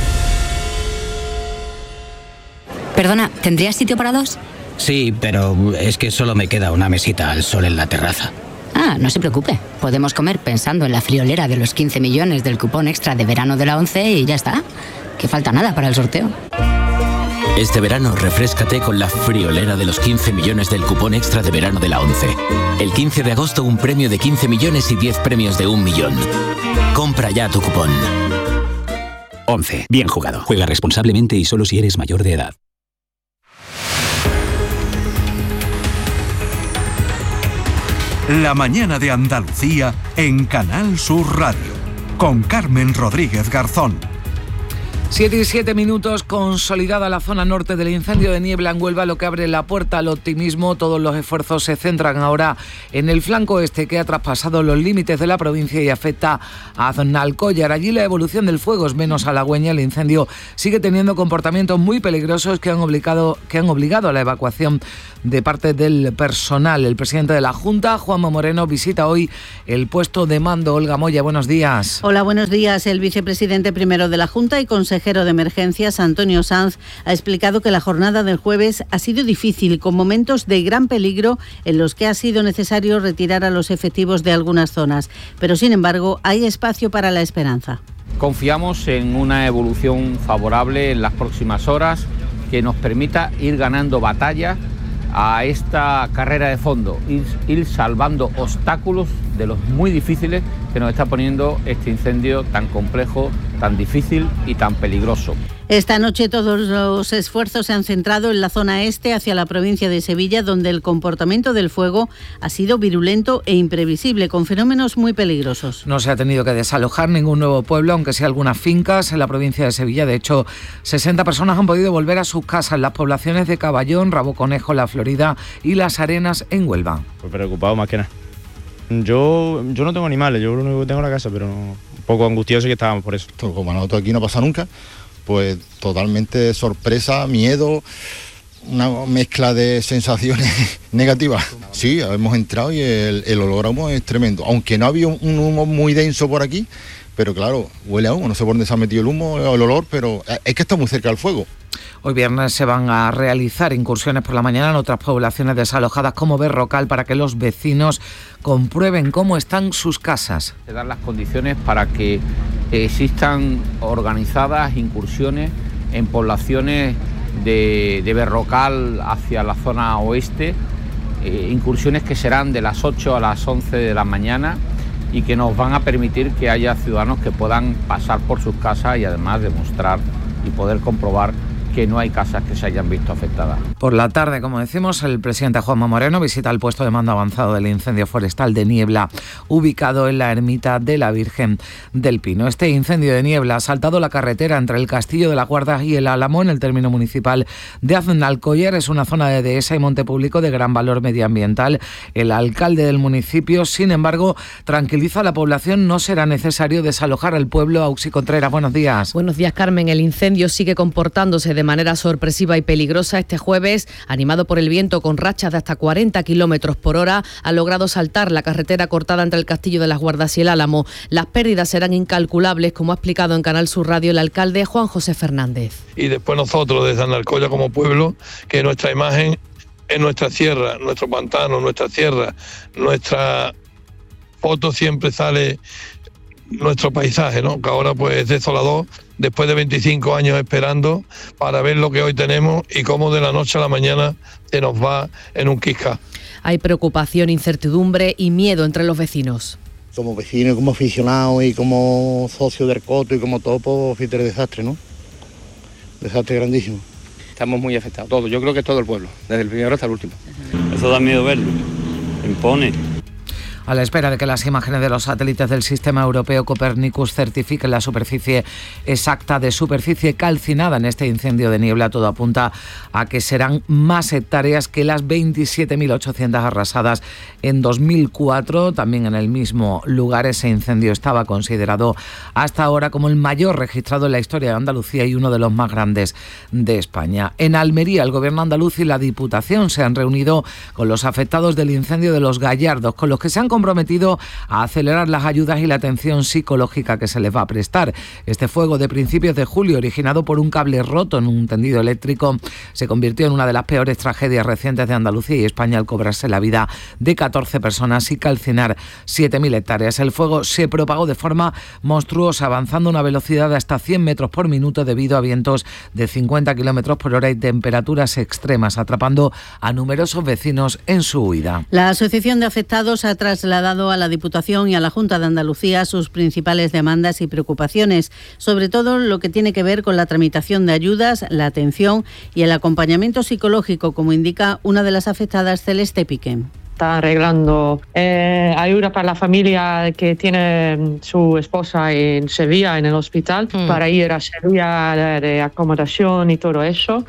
Perdona, ¿tendrías sitio para dos? Sí, pero es que solo me queda una mesita al sol en la terraza. Ah, no se preocupe, podemos comer pensando en la friolera de los quince millones del cupón extra de verano de la ONCE y ya está, que falta nada para el sorteo. Este verano refréscate con la friolera de los quince millones del cupón extra de verano de la ONCE. El quince de agosto un premio de quince millones y diez premios de un millón. Compra ya tu cupón. ONCE. Bien jugado. Juega responsablemente y solo si eres mayor de edad. La mañana de Andalucía en Canal Sur Radio. Con Carmen Rodríguez Garzón. Siete y siete minutos, consolidada la zona norte del incendio de Niebla en Huelva, lo que abre la puerta al optimismo. Todos los esfuerzos se centran ahora en el flanco este, que ha traspasado los límites de la provincia y afecta a Aznalcóllar. Allí la evolución del fuego es menos halagüeña. El incendio sigue teniendo comportamientos muy peligrosos que han obligado, que han obligado a la evacuación de parte del personal. El presidente de la Junta, Juanma Moreno, visita hoy el puesto de mando. Olga Moya, buenos días. Hola, buenos días. El vicepresidente primero de la Junta y consejero de Emergencias, Antonio Sanz, ha explicado que la jornada del jueves ha sido difícil, con momentos de gran peligro en los que ha sido necesario retirar a los efectivos de algunas zonas. Pero, sin embargo, hay espacio para la esperanza. Confiamos en una evolución favorable en las próximas horas que nos permita ir ganando batallas a esta carrera de fondo, ir, ir salvando obstáculos de los muy difíciles que nos está poniendo este incendio tan complejo, tan difícil y tan peligroso. Esta noche todos los esfuerzos se han centrado en la zona este, hacia la provincia de Sevilla, donde el comportamiento del fuego ha sido virulento e imprevisible, con fenómenos muy peligrosos. No se ha tenido que desalojar ningún nuevo pueblo, aunque sea algunas fincas en la provincia de Sevilla. De hecho, sesenta personas han podido volver a sus casas en las poblaciones de Caballón, Rabo Conejo, La Florida y Las Arenas en Huelva. Pues preocupado más que nada. Yo, yo no tengo animales, yo lo único que tengo es la casa, pero no, un poco angustioso que estábamos por eso. Como a nosotros aquí no pasa nunca, pues totalmente sorpresa, miedo, una mezcla de sensaciones negativas. Sí, hemos entrado y el, el olor a humo es tremendo, aunque no había un, un humo muy denso por aquí, pero claro, huele a humo, no sé por dónde se ha metido el humo o el olor, pero es que está muy cerca del fuego. Hoy viernes se van a realizar incursiones por la mañana en otras poblaciones desalojadas como Berrocal para que los vecinos comprueben cómo están sus casas. Se dan las condiciones para que existan organizadas incursiones en poblaciones de, de Berrocal hacia la zona oeste, eh, incursiones que serán de las ocho a las once de la mañana y que nos van a permitir que haya ciudadanos que puedan pasar por sus casas y además demostrar y poder comprobar que no hay casas que se hayan visto afectadas. Por la tarde, como decimos, el presidente Juanma Moreno visita el puesto de mando avanzado del incendio forestal de Niebla, ubicado en la ermita de la Virgen del Pino. Este incendio de Niebla ha saltado la carretera entre el Castillo de la Guarda y el Álamo, en el término municipal de Aznalcóllar. Es una zona de dehesa y monte público de gran valor medioambiental. El alcalde del municipio, sin embargo, tranquiliza a la población. No será necesario desalojar al pueblo. Auxi Contreras, buenos días. Buenos días, Carmen. El incendio sigue comportándose de manera sorpresiva y peligrosa. Este jueves, animado por el viento con rachas de hasta cuarenta kilómetros por hora, ha logrado saltar la carretera cortada entre el Castillo de las Guardas y el Álamo. Las pérdidas serán incalculables, como ha explicado en Canal Sur Radio el alcalde Juan José Fernández. Y después nosotros desde Aznalcóllar como pueblo, que nuestra imagen es nuestra sierra, nuestro pantano, nuestra sierra, nuestra foto siempre sale nuestro paisaje, ¿no? Que ahora pues es desolador, después de veinticinco años esperando para ver lo que hoy tenemos y cómo de la noche a la mañana se nos va en un quisca. Hay preocupación, incertidumbre y miedo entre los vecinos. Como vecinos, como aficionados y como socios del Coto y como todo, pues fíjate el desastre, ¿no? Desastre grandísimo. Estamos muy afectados, todos, yo creo que todo el pueblo, desde el primero hasta el último. Eso da miedo verlo, impone. A la espera de que las imágenes de los satélites del sistema europeo Copernicus certifiquen la superficie exacta de superficie calcinada en este incendio de Niebla, todo apunta a que serán más hectáreas que las veintisiete mil ochocientas arrasadas en dos mil cuatro. También en el mismo lugar ese incendio estaba considerado hasta ahora como el mayor registrado en la historia de Andalucía y uno de los más grandes de España. En Almería, el gobierno andaluz y la Diputación se han reunido con los afectados del incendio de Los Gallardos, con los que se han comprometido a acelerar las ayudas y la atención psicológica que se les va a prestar. Este fuego de principios de julio, originado por un cable roto en un tendido eléctrico, se convirtió en una de las peores tragedias recientes de Andalucía y España al cobrarse la vida de catorce personas y calcinar siete mil hectáreas. El fuego se propagó de forma monstruosa, avanzando a una velocidad de hasta cien metros por minuto debido a vientos de cincuenta kilómetros por hora y temperaturas extremas, atrapando a numerosos vecinos en su huida. La Asociación de Afectados ha trasladado a la Diputación y a la Junta de Andalucía sus principales demandas y preocupaciones, sobre todo lo que tiene que ver con la tramitación de ayudas, la atención y el acompañamiento psicológico, como indica una de las afectadas, Celeste Piqué. Está arreglando eh, ayuda para la familia que tiene su esposa en Sevilla, en el hospital, mm. para ir a Sevilla de, de acomodación y todo eso.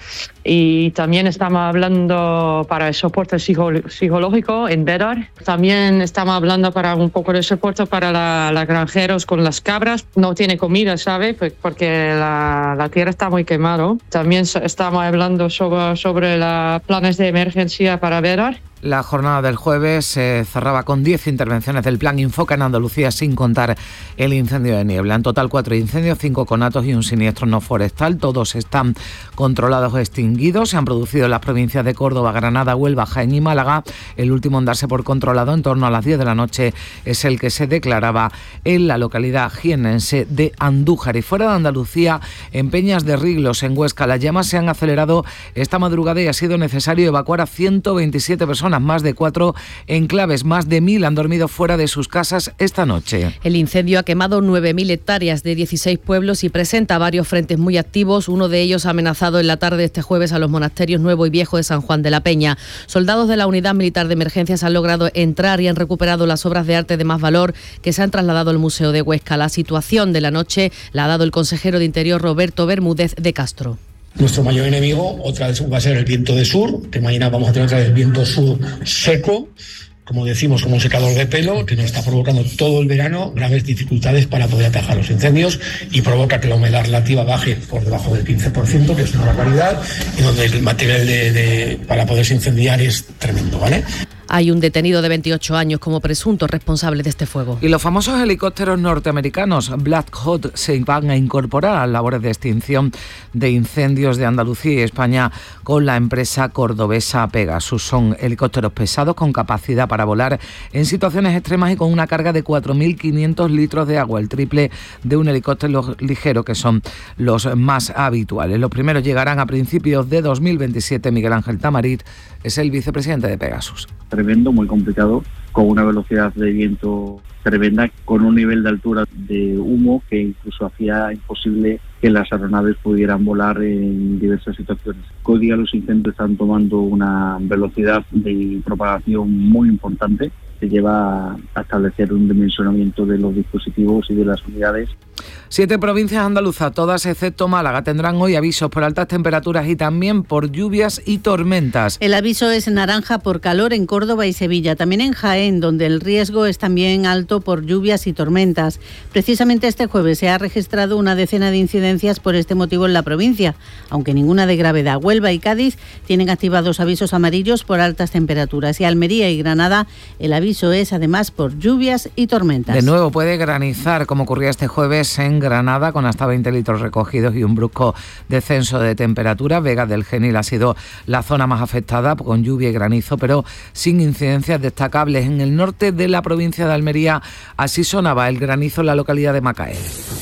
Y también estamos hablando para el soporte psico- psicológico en Bedar. También estamos hablando para un poco de soporte para la, los granjeros con las cabras. No tiene comida, ¿sabe? Porque la, la tierra está muy quemada. También estamos hablando sobre, sobre los planes de emergencia para Bedar. La jornada del jueves se cerraba con diez intervenciones del Plan Infoca en Andalucía, sin contar el incendio de Niebla. En total, cuatro incendios, cinco conatos y un siniestro no forestal. Todos están controlados o extinguidos. Se han producido en las provincias de Córdoba, Granada, Huelva, Jaén y Málaga. El último en darse por controlado en torno a las diez de la noche es el que se declaraba en la localidad jiennense de Andújar. Y fuera de Andalucía, en Peñas de Riglos, en Huesca, las llamas se han acelerado esta madrugada y ha sido necesario evacuar a ciento veintisiete personas. Más de cuatro enclaves, más de mil han dormido fuera de sus casas esta noche. El incendio ha quemado nueve mil hectáreas de dieciséis pueblos y presenta varios frentes muy activos. Uno de ellos ha amenazado en la tarde de este jueves a los monasterios Nuevo y Viejo de San Juan de la Peña. Soldados de la Unidad Militar de Emergencias han logrado entrar y han recuperado las obras de arte de más valor que se han trasladado al Museo de Huesca. La situación de la noche la ha dado el consejero de Interior Roberto Bermúdez de Castro. Nuestro mayor enemigo otra vez va a ser el viento de sur, que mañana vamos a tener otra vez viento sur seco, como decimos, como un secador de pelo, que nos está provocando todo el verano graves dificultades para poder atajar los incendios y provoca que la humedad relativa baje por debajo del quince por ciento, que es una barbaridad, y donde el material de, de, para poderse incendiar es tremendo, ¿vale? Hay un detenido de veintiocho años como presunto responsable de este fuego. Y los famosos helicópteros norteamericanos Black Hawk se van a incorporar a las labores de extinción de incendios de Andalucía y España con la empresa cordobesa Pegasus. Son helicópteros pesados con capacidad para volar en situaciones extremas y con una carga de cuatro mil quinientos litros de agua, el triple de un helicóptero ligero, que son los más habituales. Los primeros llegarán a principios de dos mil veintisiete. Miguel Ángel Tamarit es el vicepresidente de Pegasus. Tremendo, muy complicado, con una velocidad de viento tremenda, con un nivel de altura de humo que incluso hacía imposible que las aeronaves pudieran volar en diversas situaciones. Hoy día los incendios están tomando una velocidad de propagación muy importante, que lleva a establecer un dimensionamiento de los dispositivos y de las unidades. Siete provincias andaluzas, todas excepto Málaga, tendrán hoy avisos por altas temperaturas y también por lluvias y tormentas. El aviso es naranja por calor en Córdoba y Sevilla, también en Jaén, donde el riesgo es también alto por lluvias y tormentas. Precisamente este jueves se ha registrado una decena de incidencias por este motivo en la provincia, aunque ninguna de gravedad. Huelva y Cádiz tienen activados avisos amarillos por altas temperaturas y Almería y Granada el aviso es además por lluvias y tormentas. De nuevo puede granizar, como ocurría este jueves en Granada, con hasta veinte litros recogidos y un brusco descenso de temperatura. Vega del Genil ha sido la zona más afectada, con lluvia y granizo, pero sin incidencias destacables. En el norte de la provincia de Almería así sonaba el granizo en la localidad de Macael.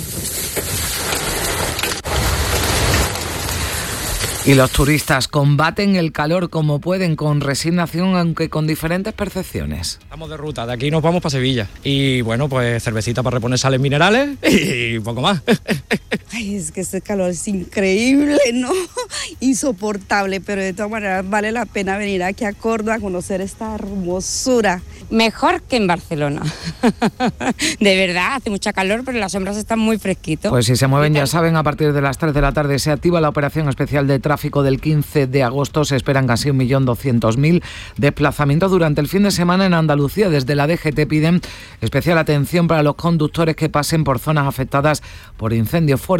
Y los turistas combaten el calor como pueden, con resignación, aunque con diferentes percepciones. Estamos de ruta, de aquí nos vamos para Sevilla. Y bueno, pues cervecita para reponer sales minerales y poco más. Ay, es que ese calor es increíble, ¿no? Insoportable, pero de todas maneras vale la pena venir aquí a Córdoba a conocer esta hermosura. Mejor que en Barcelona. De verdad, hace mucha calor, pero las sombras están muy fresquitos. Pues si se mueven, ya saben, a partir de las tres de la tarde se activa la operación especial de tráfico del quince de agosto. Se esperan casi un millón doscientos mil desplazamientos durante el fin de semana en Andalucía. Desde la D G T piden especial atención para los conductores que pasen por zonas afectadas por incendios forestales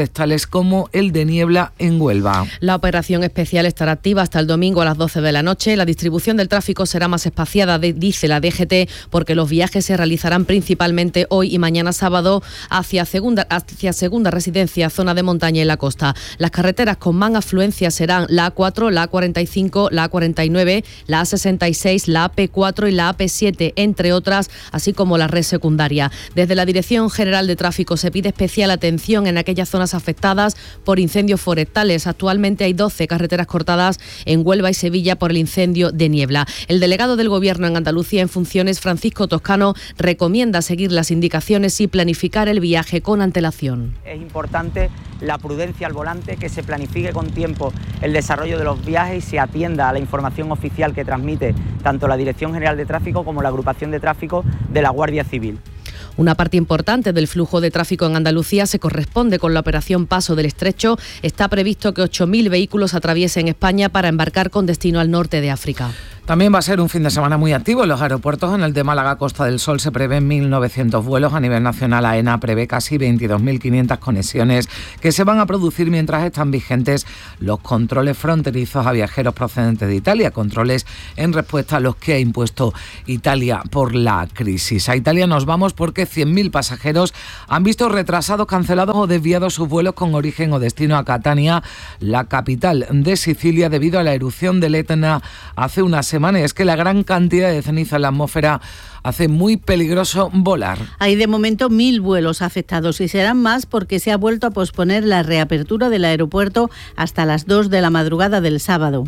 forestales como el de Niebla en Huelva. La operación especial estará activa hasta el domingo a las doce de la noche. La distribución del tráfico será más espaciada, dice la D G T, porque los viajes se realizarán principalmente hoy y mañana sábado hacia segunda, hacia segunda residencia, zona de montaña y la costa. Las carreteras con más afluencia serán la A cuatro, la A cuarenta y cinco, la A cuarenta y nueve, la A sesenta y seis, la A P cuatro y la A P siete, entre otras, así como la red secundaria. Desde la Dirección General de Tráfico se pide especial atención en aquellas zonas afectadas por incendios forestales. Actualmente hay doce carreteras cortadas en Huelva y Sevilla por el incendio de Niebla. El delegado del Gobierno en Andalucía en funciones, Francisco Toscano, recomienda seguir las indicaciones y planificar el viaje con antelación. Es importante la prudencia al volante, que se planifique con tiempo el desarrollo de los viajes y se atienda a la información oficial que transmite tanto la Dirección General de Tráfico como la Agrupación de Tráfico de la Guardia Civil. Una parte importante del flujo de tráfico en Andalucía se corresponde con la operación Paso del Estrecho. Está previsto que ocho mil vehículos atraviesen España para embarcar con destino al norte de África. También va a ser un fin de semana muy activo en los aeropuertos. En el de Málaga, Costa del Sol, se prevén mil novecientos vuelos. A nivel nacional, AENA prevé casi veintidós mil quinientas conexiones que se van a producir mientras están vigentes los controles fronterizos a viajeros procedentes de Italia, controles en respuesta a los que ha impuesto Italia por la crisis. A Italia nos vamos porque cien mil pasajeros han visto retrasados, cancelados o desviados sus vuelos con origen o destino a Catania, la capital de Sicilia, debido a la erupción del Etna hace unas semanas. Y es que la gran cantidad de ceniza en la atmósfera hace muy peligroso volar. Hay de momento mil vuelos afectados y serán más porque se ha vuelto a posponer la reapertura del aeropuerto hasta las dos de la madrugada del sábado.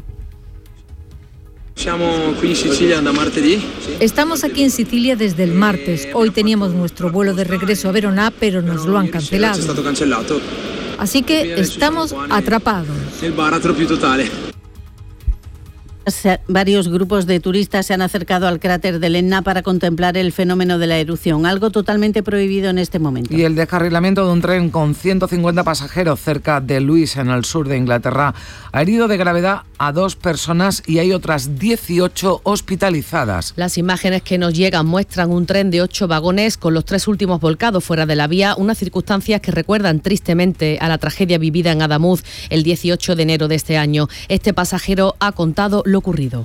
Estamos aquí en Sicilia desde el martes. Hoy teníamos nuestro vuelo de regreso a Verona, pero nos lo han cancelado. Así que estamos atrapados. Varios grupos de turistas se han acercado al cráter del Etna para contemplar el fenómeno de la erupción, algo totalmente prohibido en este momento. Y el descarrilamiento de un tren con ciento cincuenta pasajeros cerca de Lewes, en el sur de Inglaterra, ha herido de gravedad a dos personas y hay otras dieciocho hospitalizadas. Las imágenes que nos llegan muestran un tren de ocho vagones con los tres últimos volcados fuera de la vía, unas circunstancias que recuerdan tristemente a la tragedia vivida en Adamuz el dieciocho de enero de este año. Este pasajero ha contado lo ocurrido.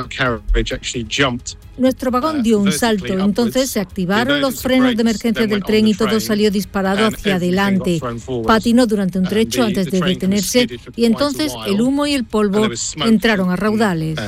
Nuestro vagón dio un salto, entonces se activaron los frenos de emergencia del tren y todo salió disparado hacia adelante. Patinó durante un trecho antes de detenerse y entonces el humo y el polvo entraron a raudales.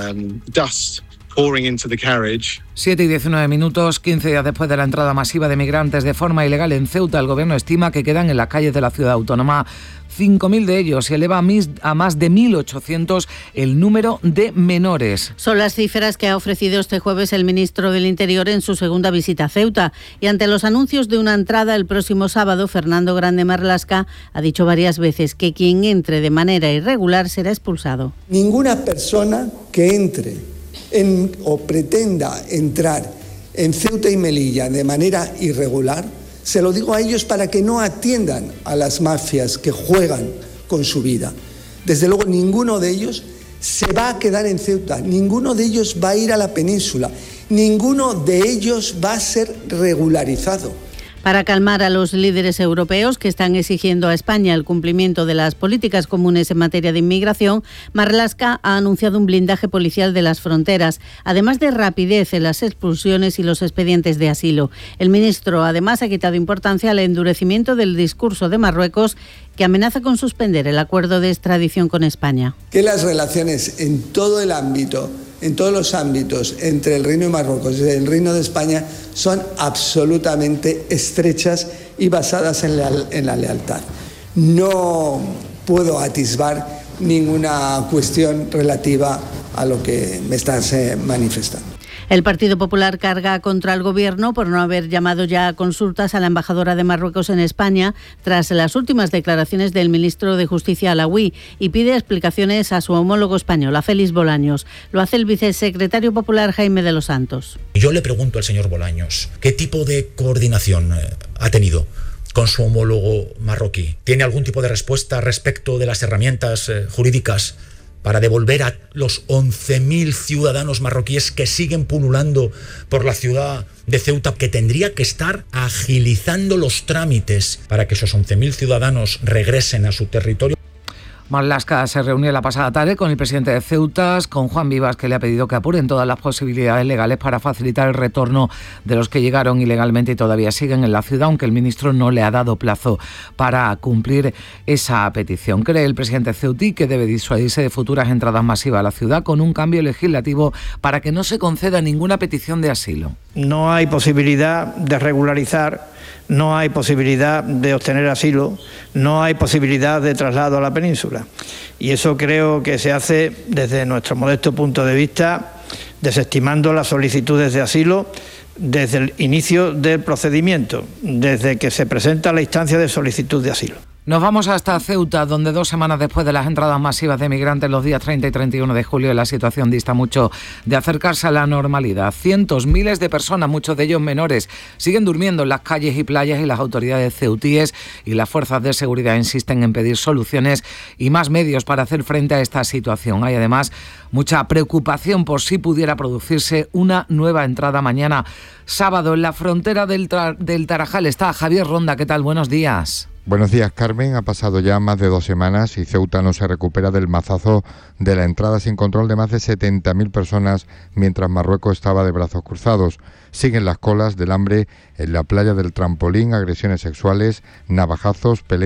siete y diecinueve minutos, quince días después de la entrada masiva de migrantes de forma ilegal en Ceuta, el gobierno estima que quedan en las calles de la ciudad autónoma cinco mil de ellos y eleva a más de mil ochocientos el número de menores. Son las cifras que ha ofrecido este jueves el ministro del Interior en su segunda visita a Ceuta. Y ante los anuncios de una entrada el próximo sábado, Fernando Grande Marlaska ha dicho varias veces que quien entre de manera irregular será expulsado. Ninguna persona que entre en, o pretenda entrar en Ceuta y Melilla de manera irregular, se lo digo a ellos para que no atiendan a las mafias que juegan con su vida. Desde luego, ninguno de ellos se va a quedar en Ceuta, ninguno de ellos va a ir a la península, ninguno de ellos va a ser regularizado. Para calmar a los líderes europeos que están exigiendo a España el cumplimiento de las políticas comunes en materia de inmigración, Marlaska ha anunciado un blindaje policial de las fronteras, además de rapidez en las expulsiones y los expedientes de asilo. El ministro además ha quitado importancia al endurecimiento del discurso de Marruecos, que amenaza con suspender el acuerdo de extradición con España. Que las relaciones en todo el ámbito, en todos los ámbitos entre el Reino de Marruecos y el Reino de España son absolutamente estrechas y basadas en la, en la lealtad. No puedo atisbar ninguna cuestión relativa a lo que me estás eh, manifestando. El Partido Popular carga contra el Gobierno por no haber llamado ya a consultas a la embajadora de Marruecos en España tras las últimas declaraciones del ministro de Justicia Alaoui y pide explicaciones a su homólogo español, a Félix Bolaños. Lo hace el vicesecretario popular Jaime de los Santos. Yo le pregunto al señor Bolaños, ¿qué tipo de coordinación ha tenido con su homólogo marroquí? ¿Tiene algún tipo de respuesta respecto de las herramientas jurídicas para devolver a los once mil ciudadanos marroquíes que siguen pululando por la ciudad de Ceuta, que tendría que estar agilizando los trámites para que esos once mil ciudadanos regresen a su territorio. Marlaska se reunió la pasada tarde con el presidente de Ceuta, con Juan Vivas, que le ha pedido que apuren todas las posibilidades legales para facilitar el retorno de los que llegaron ilegalmente y todavía siguen en la ciudad, aunque el ministro no le ha dado plazo para cumplir esa petición. Cree el presidente ceutí que debe disuadirse de futuras entradas masivas a la ciudad con un cambio legislativo para que no se conceda ninguna petición de asilo. No hay posibilidad de regularizar, no hay posibilidad de obtener asilo, no hay posibilidad de traslado a la península. Y eso creo que se hace desde nuestro modesto punto de vista, desestimando las solicitudes de asilo desde el inicio del procedimiento, desde que se presenta la instancia de solicitud de asilo. Nos vamos hasta Ceuta, donde dos semanas después de las entradas masivas de migrantes los días treinta y treinta y uno de julio, la situación dista mucho de acercarse a la normalidad. Cientos, miles de personas, muchos de ellos menores, siguen durmiendo en las calles y playas y las autoridades ceutíes y las fuerzas de seguridad insisten en pedir soluciones y más medios para hacer frente a esta situación. Hay además mucha preocupación por si pudiera producirse una nueva entrada mañana sábado en la frontera del, Tra- del Tarajal. Está Javier Ronda. ¿Qué tal? Buenos días. Buenos días, Carmen. Ha pasado ya más de dos semanas y Ceuta no se recupera del mazazo de la entrada sin control de más de setenta mil personas mientras Marruecos estaba de brazos cruzados. Siguen las colas del hambre en la playa del Trampolín, agresiones sexuales, navajazos, peleas.